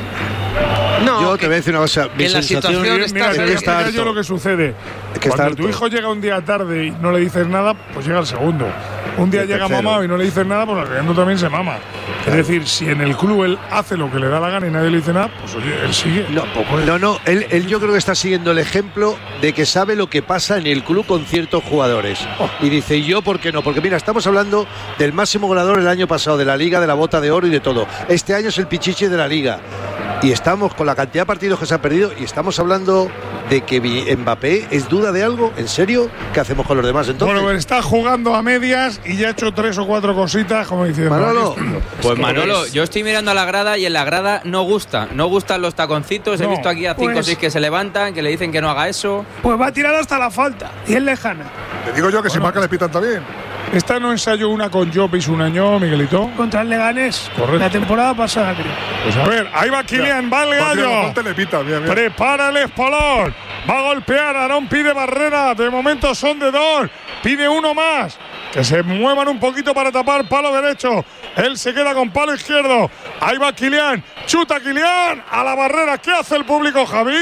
No, Yo que- te voy a decir una cosa. Mi que en la sensación situación Mira, está- mira, es te que voy a está explicar yo harto. lo que sucede. que está Cuando tu harto. hijo llega un día tarde y no le dices nada, pues llega el segundo. Un día El llega tercero. mamado y no le dices nada, pues el segundo también se mama. Es decir, si en el club él hace lo que le da la gana y nadie le dice nada, pues oye, él sigue. No, no, no, él, él yo creo que está siguiendo el ejemplo de que sabe lo que pasa en el club con ciertos jugadores. Y dice, ¿y yo por qué no? Porque mira, estamos hablando del máximo goleador el año pasado, de la Liga, de la Bota de Oro y de todo. Este año es el pichichi de la Liga. Y estamos con la cantidad de partidos que se ha perdido y estamos hablando de que Mbappé es duda de algo. ¿En serio? ¿Qué hacemos con los demás entonces? Bueno, pues está jugando a medias y ya ha hecho tres o cuatro cositas, como diciendo. Manolo. "Aquí estoy yo". Pues Es que Manolo, es- yo estoy mirando a la grada y en la grada no gusta. No gustan los taconcitos. He No, visto aquí a cinco o pues- seis que se levantan, que le dicen que no haga eso. Pues va a tirar hasta la falta. Y es lejana. Te digo yo que si marca le pitan también. Esta no ensayó una con Jopis un año, Miguelito. Contra el Leganés. Correcto. La temporada pasada, creo. Pues a ver, ahí va Kylian, va el Partido gallo. Monte le pita, bien, bien. Prepara el espolón. Va a golpear. Arón pide barrera. De momento son de dos. Pide uno más. Que se muevan un poquito para tapar palo derecho. Él se queda con palo izquierdo. Ahí va Kylian. Chuta Kylian a la barrera. ¿Qué hace el público, Javi?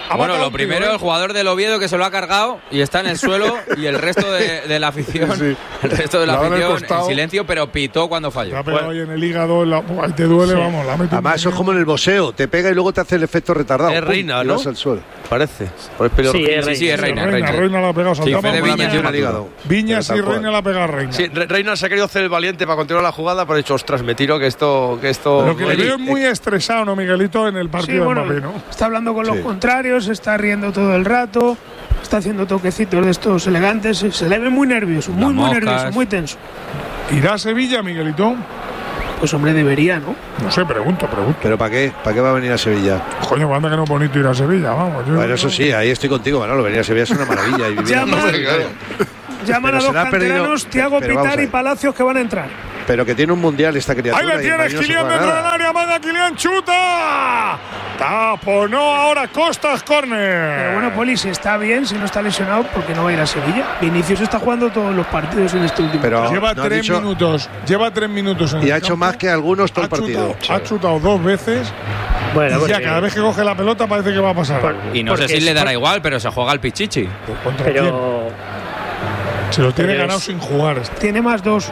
Bueno, lo primero, el jugador del Oviedo que se lo ha cargado y está en el suelo y el resto de, de la afición, sí, sí. el resto de la afición en silencio, pero pitó cuando falló. Te ha pegado ahí en el hígado, la, ahí te duele, sí. vamos. La Además, eso es como en el boxeo, te pega y luego te hace el efecto retardado. Es Reina, ¿no? Vas al suelo. Parece. Por el sí, es sí, sí, es Reina. Reina, Reina, Reina la ha pegado. Sí, Fede Viñas tiene un hígado. Viñas y Reina la ha pegado a Reina. Sí, Reina se ha querido hacer el valiente para continuar la jugada, pero ha dicho, ostras, me tiro que esto... Que esto Lo que le veo es muy estresado, ¿no, Miguelito, en el partido sí, bueno, de Mbappé, ¿no? Está hablando con sí. los contrarios, está riendo todo el rato, está haciendo toquecitos de estos elegantes, se le ve muy nervioso, muy, muy nervioso, muy tenso. ¿Irá a Sevilla, Miguelito? Pues hombre, debería, ¿no? No sé, pregunto, pregunto. ¿Pero para qué? ¿Para qué va a venir a Sevilla? Coño, cuando que no es bonito ir a Sevilla, vamos. Yo bueno, eso sí, ahí estoy contigo, Manolo. Venir a Sevilla es una maravilla. Y vivir Llaman, llaman a dos canteranos, Thiago Pitar y Palacios, que van a entrar. Pero que tiene un mundial esta criatura. Ahí le tienes, Kylian dentro del área, manda Kylian, chuta. Taponó ahora Costas, córner. Pero bueno, Poli, si está bien, si no está lesionado, ¿por qué no va a ir a Sevilla? Vinicius está jugando todos los partidos en este último Pero Lleva no tres dicho... minutos, lleva tres minutos en Y el ha hecho campo. más que algunos todo el partido. Chutado, ha chutado dos veces. Bueno, y porque... ya cada vez que coge la pelota parece que va a pasar Por... algo. Y no sé si le dará igual, pero se juega al Pichichi. Pues ¿contra pero... quién? Se lo tiene pero ganado es... sin jugar. Este. Tiene más dos.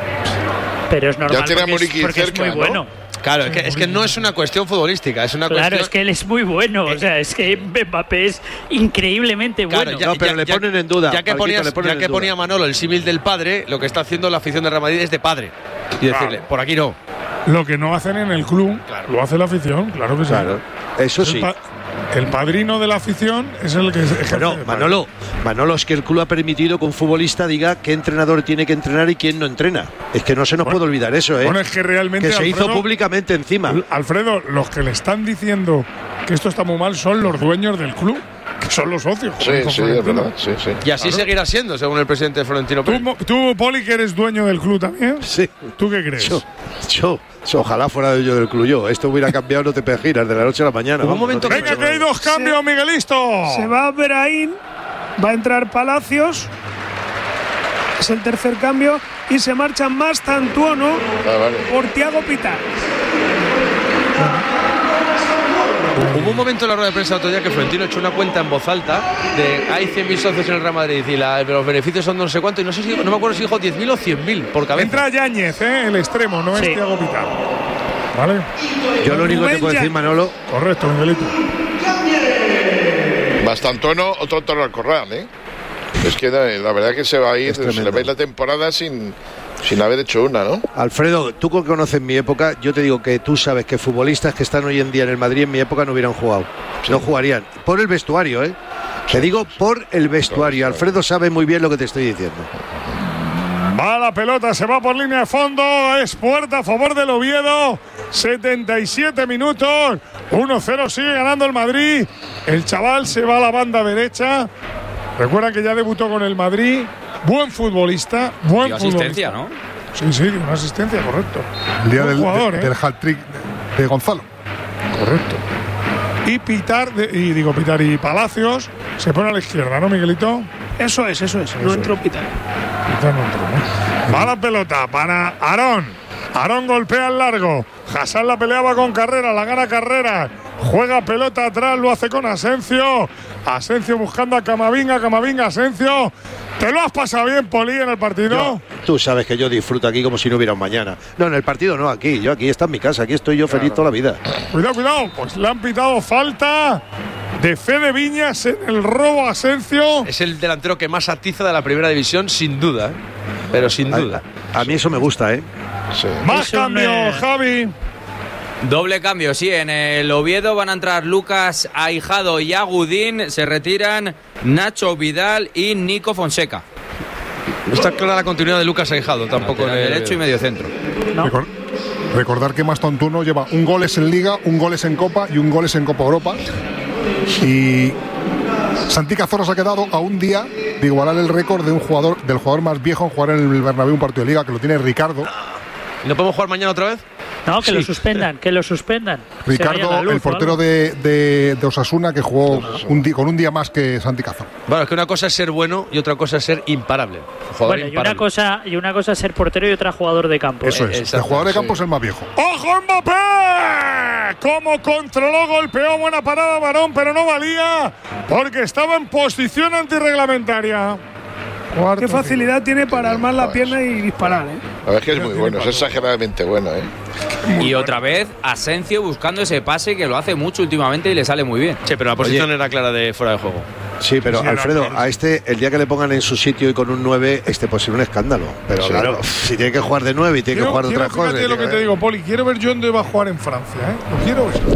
Pero es normal ya tiene porque, es, porque cerca, es muy ¿no? bueno. Claro, es que, es que no es una cuestión futbolística, es una claro, cuestión... es que él es muy bueno, o sea, es que Mbappé es increíblemente claro, bueno. Ya, no, pero ya, le ya, ponen en duda. Ya que, ponías, ponen ya en que duda. ponía Manolo el símil del padre, lo que está haciendo la afición de Real Madrid es de padre. Y decirle, por aquí no. Lo que no hacen en el club, claro. lo hace la afición, claro que sí. Claro, eso el sí. Pa el padrino de la afición es el que ejerce. No, Manolo, Manolo, es que el club ha permitido que un futbolista diga qué entrenador tiene que entrenar y quién no entrena. Es que no se nos bueno, puede olvidar eso, ¿eh? Bueno, es que realmente. Que se Alfredo, hizo públicamente encima. Alfredo, los que le están diciendo que esto está muy mal son los dueños del club, que son los socios. Sí, sí, es verdad. Sí, sí. Y así claro. seguirá siendo, según el presidente Florentino Pérez. ¿Tú, tú, Poli, que eres dueño del club también? Sí. ¿Tú qué crees? Yo, yo. Ojalá fuera yo del club yo. Esto hubiera cambiado, no te pegiras, de la noche a la mañana. Un momento no Venga, que, que hay dos cambios, se, Miguelisto. Se va Brahim, va a entrar Palacios. Es el tercer cambio. Y se marcha Mastantuono ah, vale. por Thiago Pitar. Hubo un momento en la rueda de prensa otro día que Florentino echó una cuenta en voz alta de hay cien mil socios en el Real Madrid y la, los beneficios son no sé cuánto y no sé si no me acuerdo si dijo diez mil o cien mil por cabeza. Entra Yáñez, ¿eh? El extremo, no sí. es Thiago Pitar. ¿Vale? Yo lo único que te puedo decir, Manolo. Correcto, Miguelito. Mastantuono, otro toro al corral, ¿eh? Es que la verdad que se va a ir, se le va a ir la temporada sin, sin haber hecho una, ¿no? Alfredo, tú que conoces mi época, yo te digo que tú sabes que futbolistas que están hoy en día en el Madrid en mi época no hubieran jugado. Sí. No jugarían. Por el vestuario, ¿eh? Sí. Te digo por el vestuario. Alfredo sabe muy bien lo que te estoy diciendo. Va la pelota, se va por línea de fondo, es puerta a favor del Oviedo, setenta y siete minutos, uno cero, sigue ganando el Madrid, el chaval se va a la banda derecha, recuerda que ya debutó con el Madrid, buen futbolista, buen Dio futbolista. asistencia, ¿no? Sí, sí, una asistencia, correcto. El día del, jugador, de, ¿eh? del hat-trick de Gonzalo. Correcto. Y Pitar, de, y digo Pitar y Palacios, se pone a la izquierda, ¿no, Miguelito? Eso es, eso es, eso no es. entró Pitar. Pitar no entró, ¿no? Va la pelota para Aarón. Aarón golpea al largo. Hassan la peleaba con Carrera, la gana Carrera. Juega pelota atrás, lo hace con Asencio. Asencio buscando a Camavinga, Camavinga, Asencio. ¿Te lo has pasado bien, Poli, en el partido? Yo, tú sabes que yo disfruto aquí como si no hubiera un mañana. No, en el partido no, aquí. Yo aquí está en mi casa, aquí estoy yo feliz claro. toda la vida. Cuidado, cuidado. Pues le han pitado falta de Fede Viñas en el robo a Asencio. Es el delantero que más atiza de la primera división, sin duda. ¿eh? Pero sin duda. A, a mí eso me gusta, ¿eh? Sí. Más cambio, me... Javi. Doble cambio, sí. En el Oviedo van a entrar Lucas Ahijado y Agudín. Se retiran Nacho Vidal y Nico Fonseca. No está clara la continuidad de Lucas Ahijado tampoco. En el derecho y medio centro. ¿No? Recor recordar que Mastantuono lleva un gol es en Liga, un gol es en Copa y un gol es en Copa Europa. Y Santi Cazorla se ha quedado a un día de igualar el récord de un jugador, del jugador más viejo en jugar en el Bernabéu un partido de Liga, que lo tiene Ricardo. ¿Y no podemos jugar mañana otra vez? No, que sí. lo suspendan, que lo suspendan. Ricardo, luz, el portero de, de, de Osasuna, que jugó un día, con un día más que Santi Cazorla. Bueno, es que una cosa es ser bueno y otra cosa es ser imparable. Bueno, imparable. Y, una cosa, y una cosa es ser portero y otra jugador de campo. Eso ¿eh? es, el jugador de campo sí. es el más viejo. ¡Ojo, Mbappé! cómo controló, golpeó, buena parada Varón, pero no valía porque estaba en posición antirreglamentaria. Cuarto Qué facilidad tiene para armar la pierna y disparar, ¿eh? La verdad es que es muy bueno, es exageradamente bueno, ¿eh? Y otra vez Asensio buscando ese pase que lo hace mucho últimamente y le sale muy bien. Sí, pero la posición Oye. era clara de fuera de juego. Sí, pero sí, Alfredo, a este, el día que le pongan en su sitio y con un nueve, este puede ser un escándalo. Pero sí, claro, si tiene que jugar de nueve y tiene quiero, que jugar de otras cosas. Fíjate lo que te digo, Poli, quiero ver yo dónde va a jugar en Francia, ¿eh? Lo quiero ver.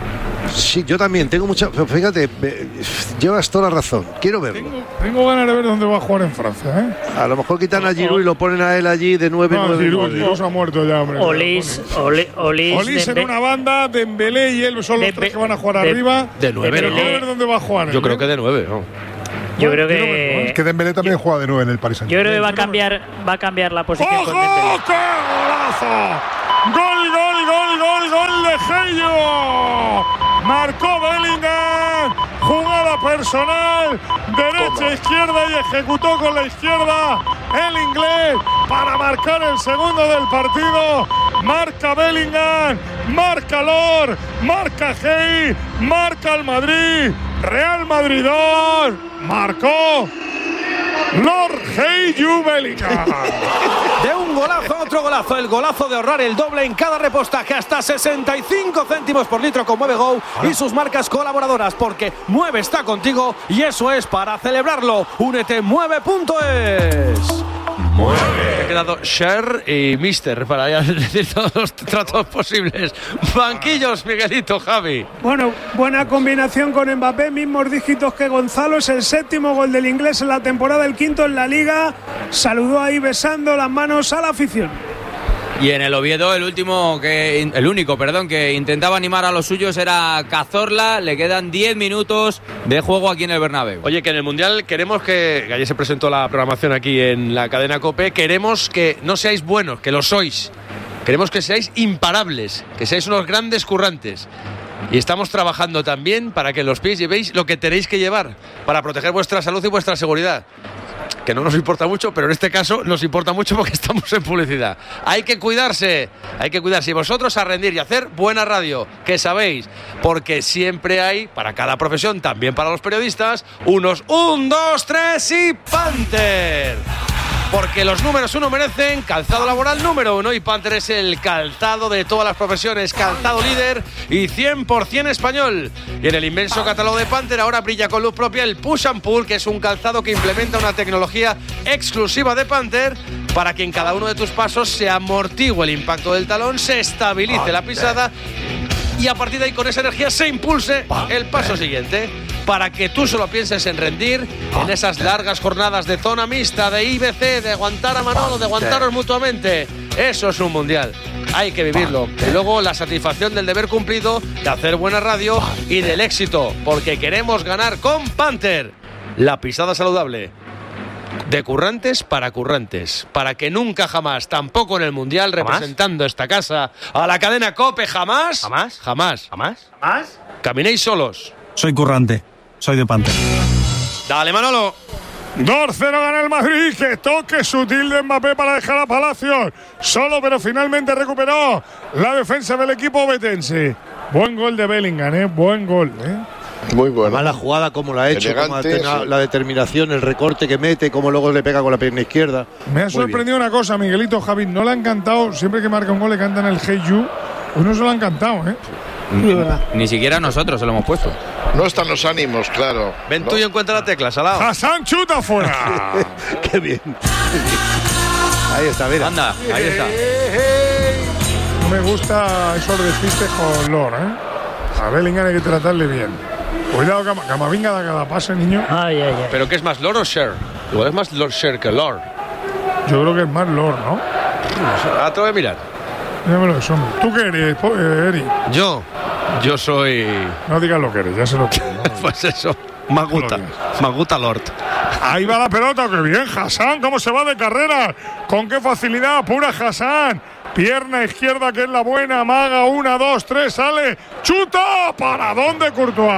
Sí, yo también tengo mucha. Fíjate, llevas toda la razón. Quiero verlo. Tengo, tengo ganas de ver dónde va a jugar en Francia, ¿eh? A lo mejor quitan a Giroud y lo ponen a él allí de nueve no, nueve. Giroud, Giroud se ha muerto ya, hombre. Olís, Olís, Olís, Olís en una banda, Dembélé y él son los tres que van a jugar de, arriba. De nueve, Quiero ver dónde va a jugar. Yo creo que de nueve, ¿no? Yo creo que es que Dembélé también yo, juega de nueve en el Paris Saint-Germain. Yo creo que va a cambiar, va a cambiar la posición. ¡Ojo! Con Dembélé. ¡Qué golazo! ¡Gol, gol, gol, gol, gol de Gello! Marcó Bellingham, jugada personal, derecha, izquierda y ejecutó con la izquierda el inglés para marcar el segundo del partido. Marca Bellingham, marca Lor, marca Hey, marca el Madrid, Real Madrid dos, marcó Lord Hey You Bellingham. De un golazo a otro golazo, el golazo de ahorrar el doble en cada repostaje hasta sesenta y cinco céntimos por litro con Mueve Go y sus marcas colaboradoras, porque Mueve está contigo y eso es para celebrarlo. Únete en mueve punto es. Mueve. Ha quedado Cher y Mister para ya decir todos los tratos posibles. Banquillos, Miguelito, Javi. Bueno, buena combinación con Mbappé, mismos dígitos que Gonzalo, es el séptimo gol del inglés en la temporada, el quinto en la Liga. Saludó ahí besando las manos a la afición. Y en el Oviedo el último que el único, perdón, que intentaba animar a los suyos era Cazorla. Le quedan diez minutos de juego aquí en el Bernabéu. Oye, que en el Mundial queremos que, que ayer se presentó la programación aquí en la cadena COPE, queremos que no seáis buenos, que lo sois. Queremos que seáis imparables, que seáis unos grandes currantes. Y estamos trabajando también para que en los pies llevéis lo que tenéis que llevar para proteger vuestra salud y vuestra seguridad. Que no nos importa mucho, pero en este caso nos importa mucho porque estamos en publicidad. Hay que cuidarse, hay que cuidarse. Y vosotros a rendir y hacer buena radio, que sabéis, porque siempre hay, para cada profesión, también para los periodistas, unos un, dos, tres y Panther. Porque los números uno merecen calzado laboral número uno y Panther es el calzado de todas las profesiones, calzado líder y cien por ciento español. Y en el inmenso catálogo de Panther ahora brilla con luz propia el Push and Pull, que es un calzado que implementa una tecnología exclusiva de Panther para que en cada uno de tus pasos se amortigue el impacto del talón, se estabilice la pisada y a partir de ahí con esa energía se impulse el paso siguiente, para que tú solo pienses en rendir en esas largas jornadas de zona mixta, de I B C, de aguantar a Manolo, de aguantaros mutuamente. Eso es un mundial, hay que vivirlo. Y luego la satisfacción del deber cumplido, de hacer buena radio y del éxito, porque queremos ganar con Panther. La pisada saludable. De currantes para currantes, para que nunca jamás, tampoco en el Mundial, ¿Jamás? representando esta casa a la cadena COPE, jamás, jamás, jamás, jamás, jamás, caminéis solos. Soy currante, soy de Panther. Dale, Manolo. dos cero gana el Madrid, que toque sutil de Mbappé para dejar a Palacios solo, pero finalmente recuperó la defensa del equipo betense. Buen gol de Bellingham, ¿eh? Buen gol, ¿eh? Muy bueno. Además, la jugada, como la ha hecho, Elegante, como ha tenido, sí. la determinación, el recorte que mete, como luego le pega con la pierna izquierda. Me ha Muy sorprendido bien. una cosa, Miguelito, Javi, no le han cantado, siempre que marca un gol le cantan el Hey You, hoy no se lo han cantado, ¿eh? Ni, ni siquiera nosotros se lo hemos puesto. No están los ánimos, claro. Ven tú y encuentra la tecla, Salao. Hassan chuta fuera. Qué bien. Ahí está, mira. Anda, ahí está. No me gusta esos despistes con Lor, ¿eh? A Bellingham hay que tratarle bien. Cuidado, Cam Camavinga da cada pase, niño. Ay, ay, ay. ¿Pero qué es más, Lord o Cher? Igual es más Lord Cher que Lord. Yo creo que es más Lor, ¿no? Ah, te voy a mirar. Dígamelo de sombra. ¿Tú qué eres, eh, Eri? Yo, yo soy... No digas lo que eres, ya se lo creo. ¿no? Pues eso, Maguta, Maguta Lord. Ahí va la pelota, qué bien, Hassan, cómo se va de carrera. Con qué facilidad, pura Hassan. Pierna izquierda, que es la buena, maga, una, dos, tres, sale, chuta, ¿para dónde Courtois?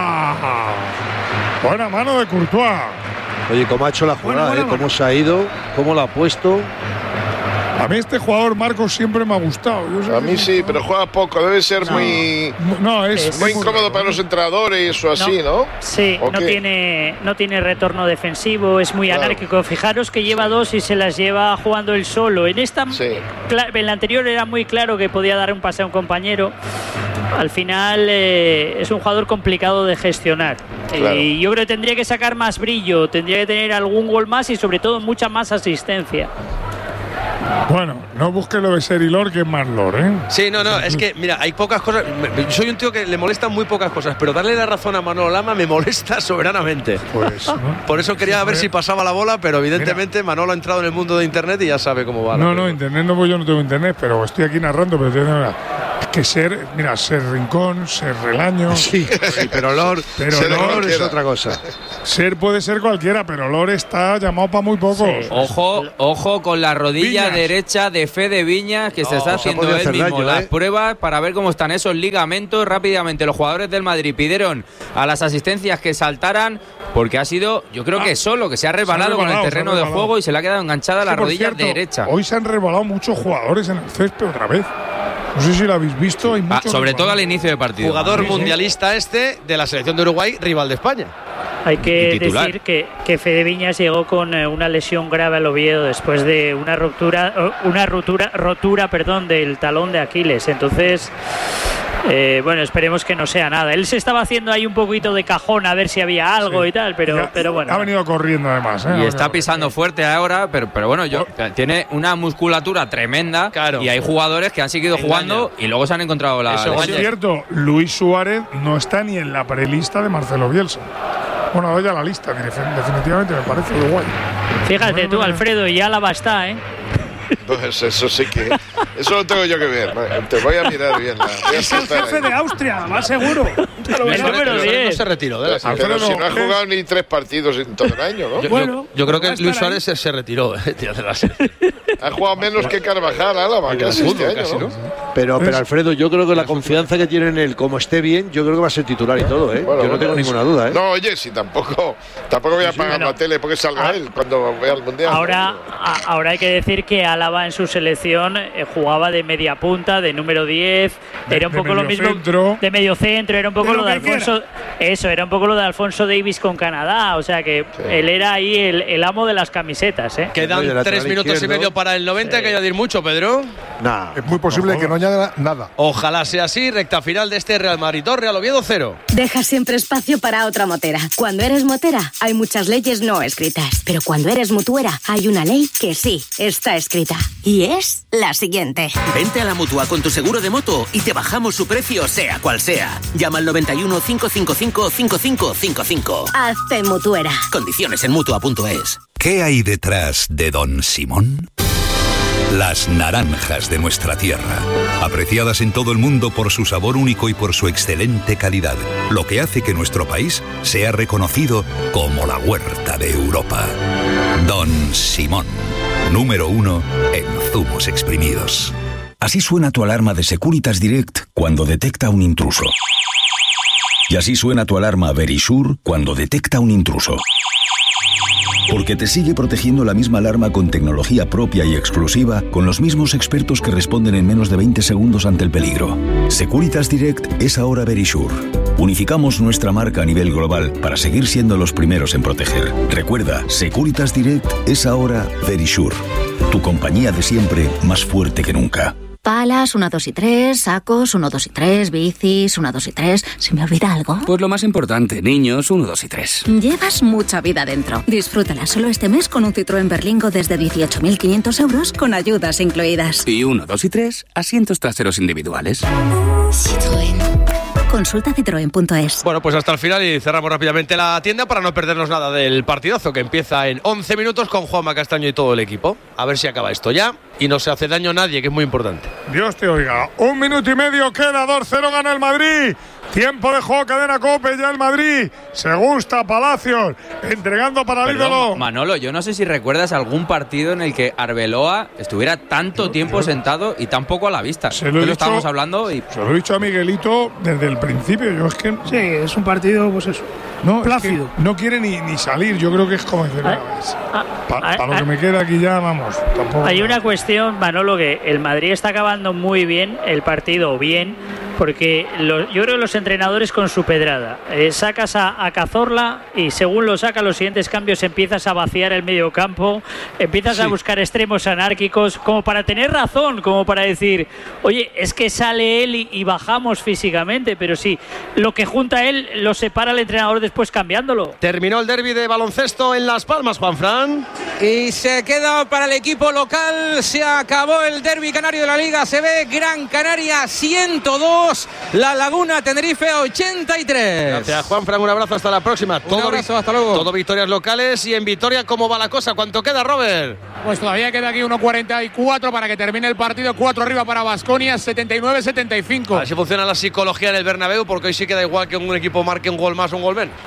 Buena mano de Courtois. Oye, cómo ha hecho la jugada, Bueno, bueno, ¿eh? Cómo se ha ido, cómo lo ha puesto. A mí este jugador, Marcos, siempre me ha gustado. Yo a mí sí, pero juega poco. Debe ser no. muy, no, es, es muy incómodo muy para los entrenadores o así, ¿no? Sí, no tiene, no tiene retorno defensivo, es muy claro. anárquico. Fijaros que lleva dos y se las lleva jugando él solo. En esta, sí. en la anterior era muy claro que podía dar un pase a un compañero. Al final eh, es un jugador complicado de gestionar. Claro. Y yo creo que tendría que sacar más brillo, tendría que tener algún gol más y sobre todo mucha más asistencia. Bueno, no busques lo de Serilor, que es más lor, ¿eh? Sí, no, no, es que, mira, hay pocas cosas. Soy un tío que le molestan muy pocas cosas, pero darle la razón a Manolo Lama me molesta soberanamente. Pues, ¿no? Por eso quería ver si pasaba la bola, pero evidentemente mira, Manolo ha entrado en el mundo de Internet y ya sabe cómo va. No, no, Internet no, pues yo no tengo Internet, pero estoy aquí narrando, pero tengo que ser, mira, ser Rincón, ser Relaño. Sí, sí, pero Lor, pero ser Lor es otra cosa. Ser puede ser cualquiera, pero Lor está llamado para muy poco. Sí. Ojo, ojo con la rodilla Viñas. derecha de Fede Viñas, que no, se está haciendo él mismo daño, las ¿eh? pruebas para ver cómo están esos ligamentos. Rápidamente los jugadores del Madrid pidieron a las asistencias que saltaran, porque ha sido, yo creo ah, que solo, que se ha resbalado con el terreno de juego y se le ha quedado enganchada sí, la rodilla cierto, derecha. Hoy se han resbalado muchos jugadores en el césped otra vez. No sé si lo habéis visto. Hay ah, sobre todo al inicio del partido. Jugador sí, mundialista este de la selección de Uruguay, rival de España. Hay que decir que, que Fede Viñas llegó con eh, una lesión grave al Oviedo después de una ruptura, una rotura, rotura, perdón, del talón de Aquiles. Entonces, eh, bueno, esperemos que no sea nada. Él se estaba haciendo ahí un poquito de cajón a ver si había algo sí. y tal, pero, ya, pero bueno. Ha venido corriendo además. ¿eh? Y está pisando fuerte ahora, pero, pero bueno, yo, tiene una musculatura tremenda claro. y hay jugadores que han seguido Engaño. jugando y luego se han encontrado la. Eso es cierto. Luis Suárez no está ni en la prelista de Marcelo Bielsa. Bueno, doy a la lista, definitivamente me parece Uruguay. Fíjate tú, Alfredo, y Álava está, ¿eh? Pues eso sí que. Eso lo tengo yo que ver. Te voy a mirar bien. La, voy a es el jefe ahí. de Austria, más seguro. El número diez. No se retiró. ¿eh? Pero, pero si no ha jugado ni tres partidos en todo el año, ¿no? Yo, bueno, yo, yo creo que Luis Suárez se, se retiró. Eh, tío, de la ha jugado menos que Carvajal, Álava, casi este año, casi, ¿no? Pero, pero Alfredo, yo creo que la confianza que tiene en él, como esté bien, yo creo que va a ser titular y todo, ¿eh? Bueno, yo no tengo bueno, ninguna duda, ¿eh? No, oye, si tampoco, tampoco voy a pagar sí, la tele porque salga ah, él cuando vea el Mundial. Ahora, a, ahora hay que decir que Álava en su selección eh, jugaba de media punta, de número diez, de, era un poco lo mismo centro. de medio centro, era un poco lo de Alfonso, quiera. eso, era un poco lo de Alfonso Davis con Canadá, o sea que sí. él era ahí el, el amo de las camisetas, ¿eh? Quedan tres minutos izquierdo. y medio para el noventa, sí. hay que añadir mucho, Pedro. Nah, es muy posible que no añada nada. Ojalá sea así, recta final de este Real Madrid dos, Real Oviedo cero. Deja siempre espacio para otra motera. Cuando eres motera, hay muchas leyes no escritas, pero cuando eres mutuera, hay una ley que sí está escrita. Y es la siguiente. Vente a la Mutua con tu seguro de moto y te bajamos su precio sea cual sea. Llama al noventa y uno, cinco cinco cinco, cinco cinco cinco cinco. Hazte mutuera. Condiciones en mutua punto es. ¿Qué hay detrás de Don Simón? Las naranjas de nuestra tierra, apreciadas en todo el mundo por su sabor único y por su excelente calidad, lo que hace que nuestro país sea reconocido como la huerta de Europa. Don Simón, número uno en zumos exprimidos. Así suena tu alarma de Securitas Direct cuando detecta un intruso. Y así suena tu alarma Verisure cuando detecta un intruso. Porque te sigue protegiendo la misma alarma con tecnología propia y exclusiva, con los mismos expertos que responden en menos de veinte segundos ante el peligro. Securitas Direct es ahora Verisure. Unificamos nuestra marca a nivel global para seguir siendo los primeros en proteger. Recuerda, Securitas Direct es ahora Verisure. Tu compañía de siempre, más fuerte que nunca. Palas, una, dos y tres, sacos, uno, dos y tres, bicis, una, dos y tres. ¿Se me olvida algo? Pues lo más importante, niños, uno, dos y tres. Llevas mucha vida dentro. Disfrútala solo este mes con un Citroën Berlingo desde dieciocho mil quinientos euros con ayudas incluidas. Y uno, dos y tres, asientos traseros individuales. Citroën. Consulta citroen punto es. Bueno, pues hasta el final y cerramos rápidamente la tienda para no perdernos nada del partidazo que empieza en once minutos con Juanma Castaño y todo el equipo. A ver si acaba esto ya y no se hace daño a nadie, que es muy importante. Dios te oiga. Un minuto y medio queda, dos cero gana el Madrid Tiempo de juego, cadena COPE, ya el Madrid. Se gusta Palacios, entregando para el ídolo. Manolo, yo no sé si recuerdas algún partido en el que Arbeloa estuviera tanto yo, tiempo yo, sentado y tan poco a la vista. Se lo, he lo dicho, estábamos hablando y... se lo he dicho a Miguelito desde el principio. Yo es que... Sí, es un partido, pues eso, no, plácido. Es que no quiere ni, ni salir. Yo creo que es como decir, para pa lo que me queda aquí ya, vamos. Tampoco hay una cuestión, Manolo, que el Madrid está acabando muy bien el partido, bien, porque lo, yo creo que los entrenadores con su pedrada, eh, sacas a, a Cazorla y según lo saca los siguientes cambios empiezas a vaciar el medio campo, empiezas sí. a buscar extremos anárquicos, como para tener razón, como para decir, oye, es que sale él y, y bajamos físicamente, pero sí, lo que junta él lo separa el entrenador después cambiándolo. Terminó el derbi de baloncesto en Las Palmas, Juanfran. Y se queda para el equipo local, se acabó el derbi canario de la Liga, se ve Gran Canaria ciento dos, La Laguna Tenerife ochenta y tres. Gracias, Juanfran, un abrazo, hasta la próxima. Un todo abrazo, hasta luego. Todo victorias locales. Y en Vitoria, ¿cómo va la cosa? ¿Cuánto queda, Robert? Pues todavía queda aquí uno cuarenta y cuatro para que termine el partido. cuatro arriba para Baskonia, setenta y nueve setenta y cinco. A ver si funciona la psicología en el Bernabéu, porque hoy sí queda igual que un equipo marque un gol más o un gol menos.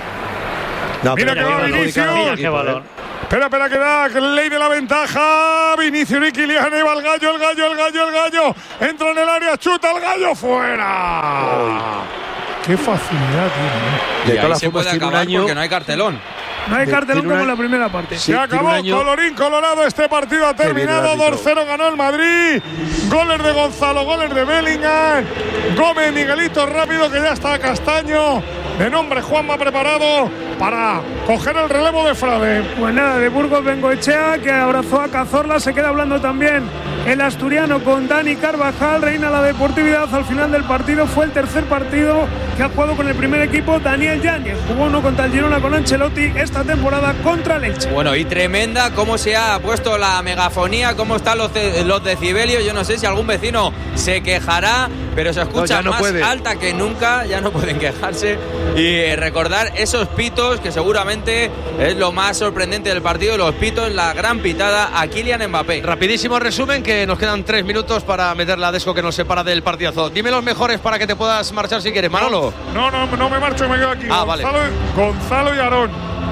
No, mira que va Vinicius. Espera, espera, que da ley de la ventaja. Vinicius y Kylian, y va el gallo, el gallo, el gallo, el gallo. Entra en el área, chuta el gallo, fuera. Oh. Qué facilidad tiene. Y ahí se puede acabar porque no hay cartelón. No hay cartelón como en la primera parte. Se acabó, colorín colorado, este partido ha terminado. dos cero ganó el Madrid. Goles de Gonzalo, goles de Bellingham. Gómez, Miguelito rápido, que ya está Castaño. De nombre Juanma preparado para coger el relevo de Frade. Pues nada, de Burgos Bengoechea, que abrazó a Cazorla. Se queda hablando también el asturiano con Dani Carvajal. Reina la deportividad al final del partido. Fue el tercer partido que ha jugado con el primer equipo Daniel Yáñez. Jugó uno contra el Girona con Ancelotti, esta temporada contra el Elche. Bueno, y tremenda cómo se ha puesto la megafonía, cómo están los, de, los decibelios. Yo no sé si algún vecino se quejará, pero se escucha no, no más puede. alta que nunca. Ya no pueden quejarse. Y recordar esos pitos, que seguramente es lo más sorprendente del partido, los pitos, la gran pitada a Kylian Mbappé. Rapidísimo resumen, que nos quedan tres minutos para meter la desco que nos separa del partidazo. Dime los mejores para que te puedas marchar si quieres, Manolo. No, no, no, no me marcho, me quedo aquí. Ah, Gonzalo, vale. Gonzalo y Aarón.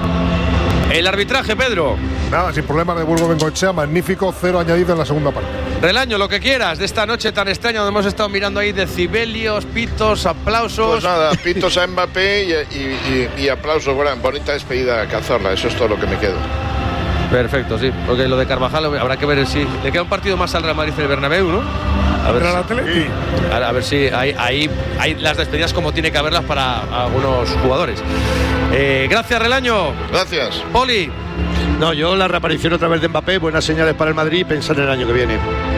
El arbitraje, Pedro. Nada, sin problemas de Burgos Bengoechea, magnífico, cero añadido en la segunda parte. Relaño, lo que quieras de esta noche tan extraña donde hemos estado mirando ahí decibelios, pitos, aplausos. Pues nada, pitos a Mbappé y, y, y, y aplausos, bueno, bonita despedida a Cazorla, eso es todo lo que me quedo. Perfecto, sí, porque lo de Carvajal habrá que ver si le queda un partido más al Real Madrid en el Bernabéu, ¿no? A ver, si, a, a ver si hay, hay, hay las despedidas como tiene que haberlas para algunos jugadores. Eh, gracias, Relaño. Gracias. Poli. No, yo la reaparición otra vez de Mbappé, buenas señales para el Madrid y pensar en el año que viene.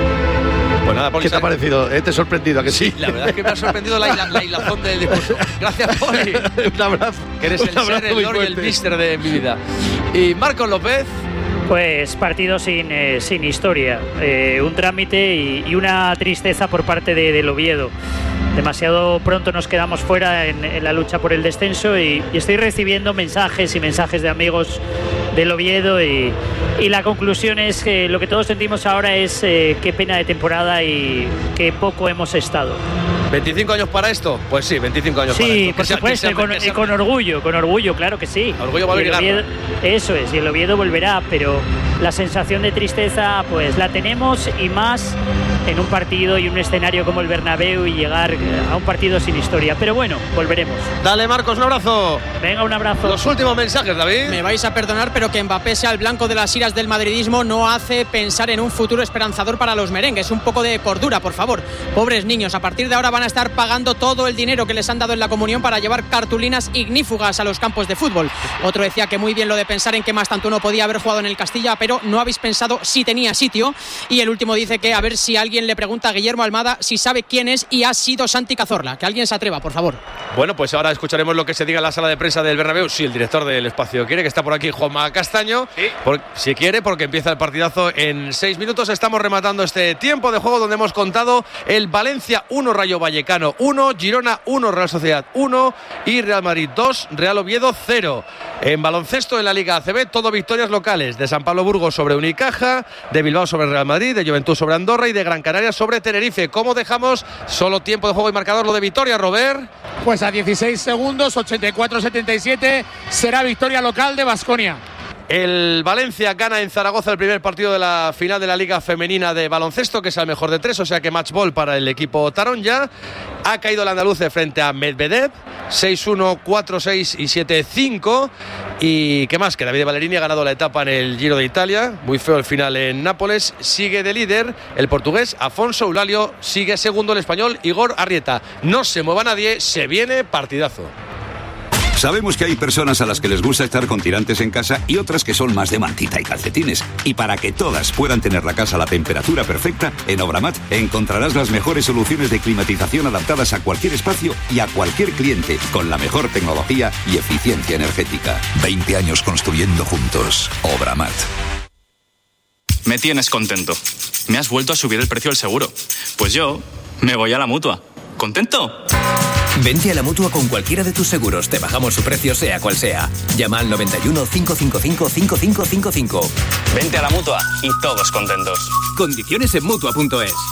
Pues nada, Poli, ¿qué te ha parecido? ¿Eh? ¿Te ha sorprendido? ¿A que sí? Sí, la verdad es que me ha sorprendido la, la, la hilazón del discurso. Gracias, Poli. Un abrazo. Que eres un el ser, el lord y el mister de mi vida. Y Marcos López. Pues partido sin, eh, sin historia, eh, un trámite y, y una tristeza por parte de, del Oviedo. Demasiado pronto nos quedamos fuera en, en la lucha por el descenso y, y estoy recibiendo mensajes y mensajes de amigos del Oviedo y, y la conclusión es que lo que todos sentimos ahora es eh, qué pena de temporada y qué poco hemos estado. ¿veinticinco años para esto? Pues sí, veinticinco años sí, para esto. Sí, por supuesto, y con, y con orgullo, con orgullo, claro que sí. Orgullo, valor y Oviedo, eso es, y el Oviedo volverá, pero la sensación de tristeza pues la tenemos y más en un partido y un escenario como el Bernabéu y llegar a un partido sin historia. Pero bueno, volveremos. Dale, Marcos, un abrazo. Venga, un abrazo. Los últimos mensajes, David. Me vais a perdonar, pero que Mbappé sea el blanco de las iras del madridismo no hace pensar en un futuro esperanzador para los merengues. Un poco de cordura, por favor. Pobres niños, a partir de ahora van a estar pagando todo el dinero que les han dado en la comunión para llevar cartulinas ignífugas a los campos de fútbol. Otro decía que muy bien lo de pensar en que Mastantuono podía haber jugado en el Castilla, pero no habéis pensado si tenía sitio. Y el último dice que a ver si alguien le pregunta a Guillermo Almada si sabe quién es y ha sido Santi Cazorla. Que alguien se atreva, por favor. Bueno, pues ahora escucharemos lo que se diga en la sala de prensa del Bernabéu. Si el director del espacio quiere, que está por aquí Juanma Castaño. ¿Sí? Por, si quiere, porque empieza el partidazo en seis minutos. Estamos rematando este tiempo de juego donde hemos contado el Valencia uno, Rayo Vallecano uno, Girona uno, Real Sociedad uno y Real Madrid dos, Real Oviedo cero. En baloncesto en la Liga A C B, todo victorias locales. De San Pablo Burgos sobre Unicaja, de Bilbao sobre Real Madrid, de Juventud sobre Andorra y de Gran Canarias sobre Tenerife. ¿Cómo dejamos solo tiempo de juego y marcador lo de Vitoria, Robert? Pues a dieciséis segundos, ochenta y cuatro setenta y siete, será victoria local de Baskonia. El Valencia gana en Zaragoza el primer partido de la final de la Liga Femenina de Baloncesto, que es el mejor de tres, o sea que match ball para el equipo taronja. Ha caído el andaluce frente a Medvedev, seis uno, cuatro seis y siete cinco. Y qué más, que Davide Ballerini ha ganado la etapa en el Giro de Italia. Muy feo el final en Nápoles. Sigue de líder el portugués Afonso Eulalio, sigue segundo el español Igor Arrieta. No se mueva nadie, se viene partidazo. Sabemos que hay personas a las que les gusta estar con tirantes en casa y otras que son más de mantita y calcetines. Y para que todas puedan tener la casa a la temperatura perfecta, en Obramat encontrarás las mejores soluciones de climatización adaptadas a cualquier espacio y a cualquier cliente, con la mejor tecnología y eficiencia energética. veinte años construyendo juntos. Obramat. Me tienes contento. Me has vuelto a subir el precio del seguro. Pues yo me voy a la Mutua. ¿Contento? Vente a la Mutua con cualquiera de tus seguros. Te bajamos su precio sea cual sea. Llama al noventa y uno, cinco cinco cinco, cinco cinco cinco cinco. Vente a la Mutua y todos contentos. Condiciones en Mutua punto es.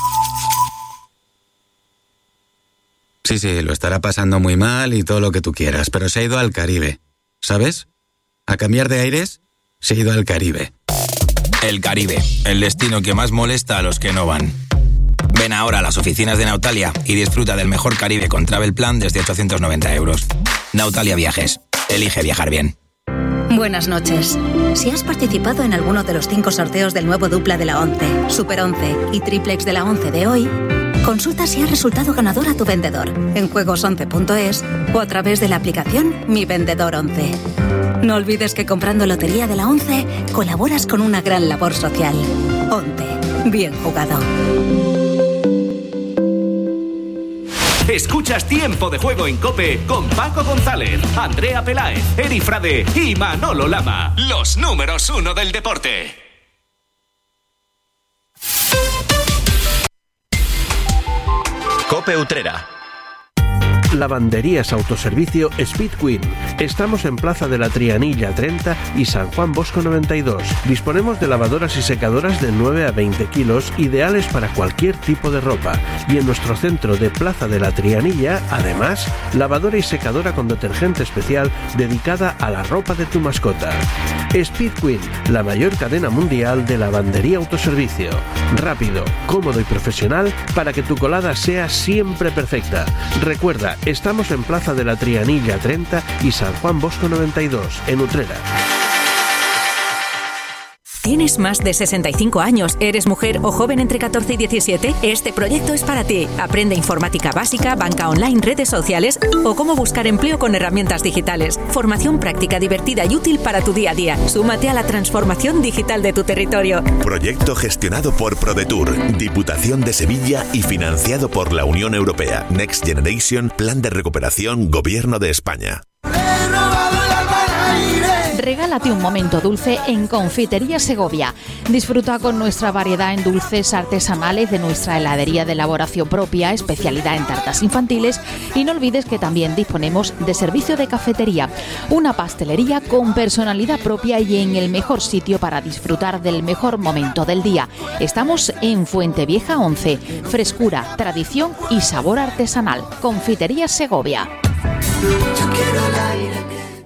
Sí, sí, lo estará pasando muy mal y todo lo que tú quieras, pero se ha ido al Caribe. ¿Sabes? A cambiar de aires, se ha ido al Caribe. El Caribe, el destino que más molesta a los que no van. Ven ahora a las oficinas de Nautalia y disfruta del mejor Caribe con Travel Plan desde ochocientos noventa euros. Nautalia Viajes. Elige viajar bien. Buenas noches. Si has participado en alguno de los cinco sorteos del nuevo dupla de la once, Super once y Triplex de la once de hoy, consulta si has resultado ganador a tu vendedor en juegos once punto es o a través de la aplicación Mi Vendedor once. No olvides que comprando Lotería de la once colaboras con una gran labor social. once. Bien jugado. Escuchas Tiempo de Juego en COPE con Paco González, Andrea Peláez, Eri Frade y Manolo Lama. Los números uno del deporte. COPE Utrera. Lavanderías Autoservicio Speed Queen. Estamos en Plaza de la Trianilla treinta y San Juan Bosco noventa y dos. Disponemos de lavadoras y secadoras de nueve a veinte kilos, ideales para cualquier tipo de ropa. Y en nuestro centro de Plaza de la Trianilla, además, lavadora y secadora con detergente especial dedicada a la ropa de tu mascota. Speed Queen, la mayor cadena mundial de lavandería autoservicio. Rápido, cómodo y profesional para que tu colada sea siempre perfecta. Recuerda, estamos en Plaza de la Trianilla treinta y San Juan Bosco noventa y dos, en Utrera. ¿Tienes más de sesenta y cinco años, eres mujer o joven entre catorce y diecisiete? Este proyecto es para ti. Aprende informática básica, banca online, redes sociales o cómo buscar empleo con herramientas digitales. Formación práctica, divertida y útil para tu día a día. Súmate a la transformación digital de tu territorio. Proyecto gestionado por ProDetour, Diputación de Sevilla y financiado por la Unión Europea. Next Generation, Plan de Recuperación, Gobierno de España. Regálate un momento dulce en Confitería Segovia. Disfruta con nuestra variedad en dulces artesanales de nuestra heladería de elaboración propia, especialidad en tartas infantiles, y no olvides que también disponemos de servicio de cafetería, una pastelería con personalidad propia y en el mejor sitio para disfrutar del mejor momento del día. Estamos en Fuentevieja once, frescura, tradición y sabor artesanal. Confitería Segovia. Yo quiero el aire.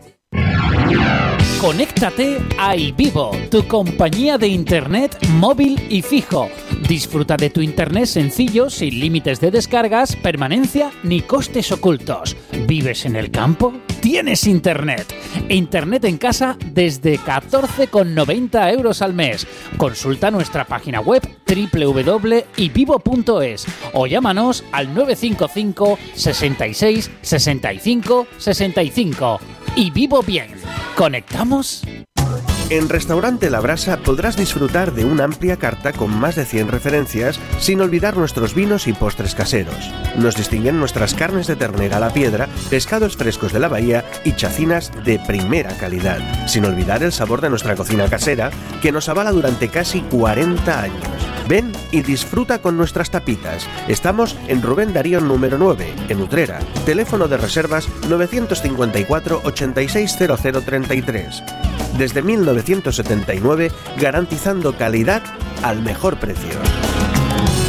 Conéctate a iVivo, tu compañía de internet móvil y fijo. Disfruta de tu internet sencillo, sin límites de descargas, permanencia ni costes ocultos. ¿Vives en el campo? Tienes internet. Internet en casa desde catorce con noventa euros al mes. Consulta nuestra página web doble u doble u doble u punto ivivo punto es o llámanos al nueve cinco cinco, sesenta y seis, sesenta y cinco, sesenta y cinco. Y vivo bien. ¿Conectamos? En Restaurante La Brasa podrás disfrutar de una amplia carta con más de cien referencias, sin olvidar nuestros vinos y postres caseros. Nos distinguen nuestras carnes de ternera a la piedra, pescados frescos de la bahía y chacinas de primera calidad, sin olvidar el sabor de nuestra cocina casera, que nos avala durante casi cuarenta años. Ven y disfruta con nuestras tapitas. Estamos en Rubén Darío número nueve, en Utrera. Teléfono de reservas novecientos cincuenta y cuatro, ochenta y seis, cero cero treinta y tres. Desde mil novecientos setenta y nueve, garantizando calidad al mejor precio.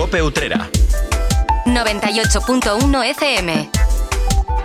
Cope Utrera. noventa y ocho punto uno F M.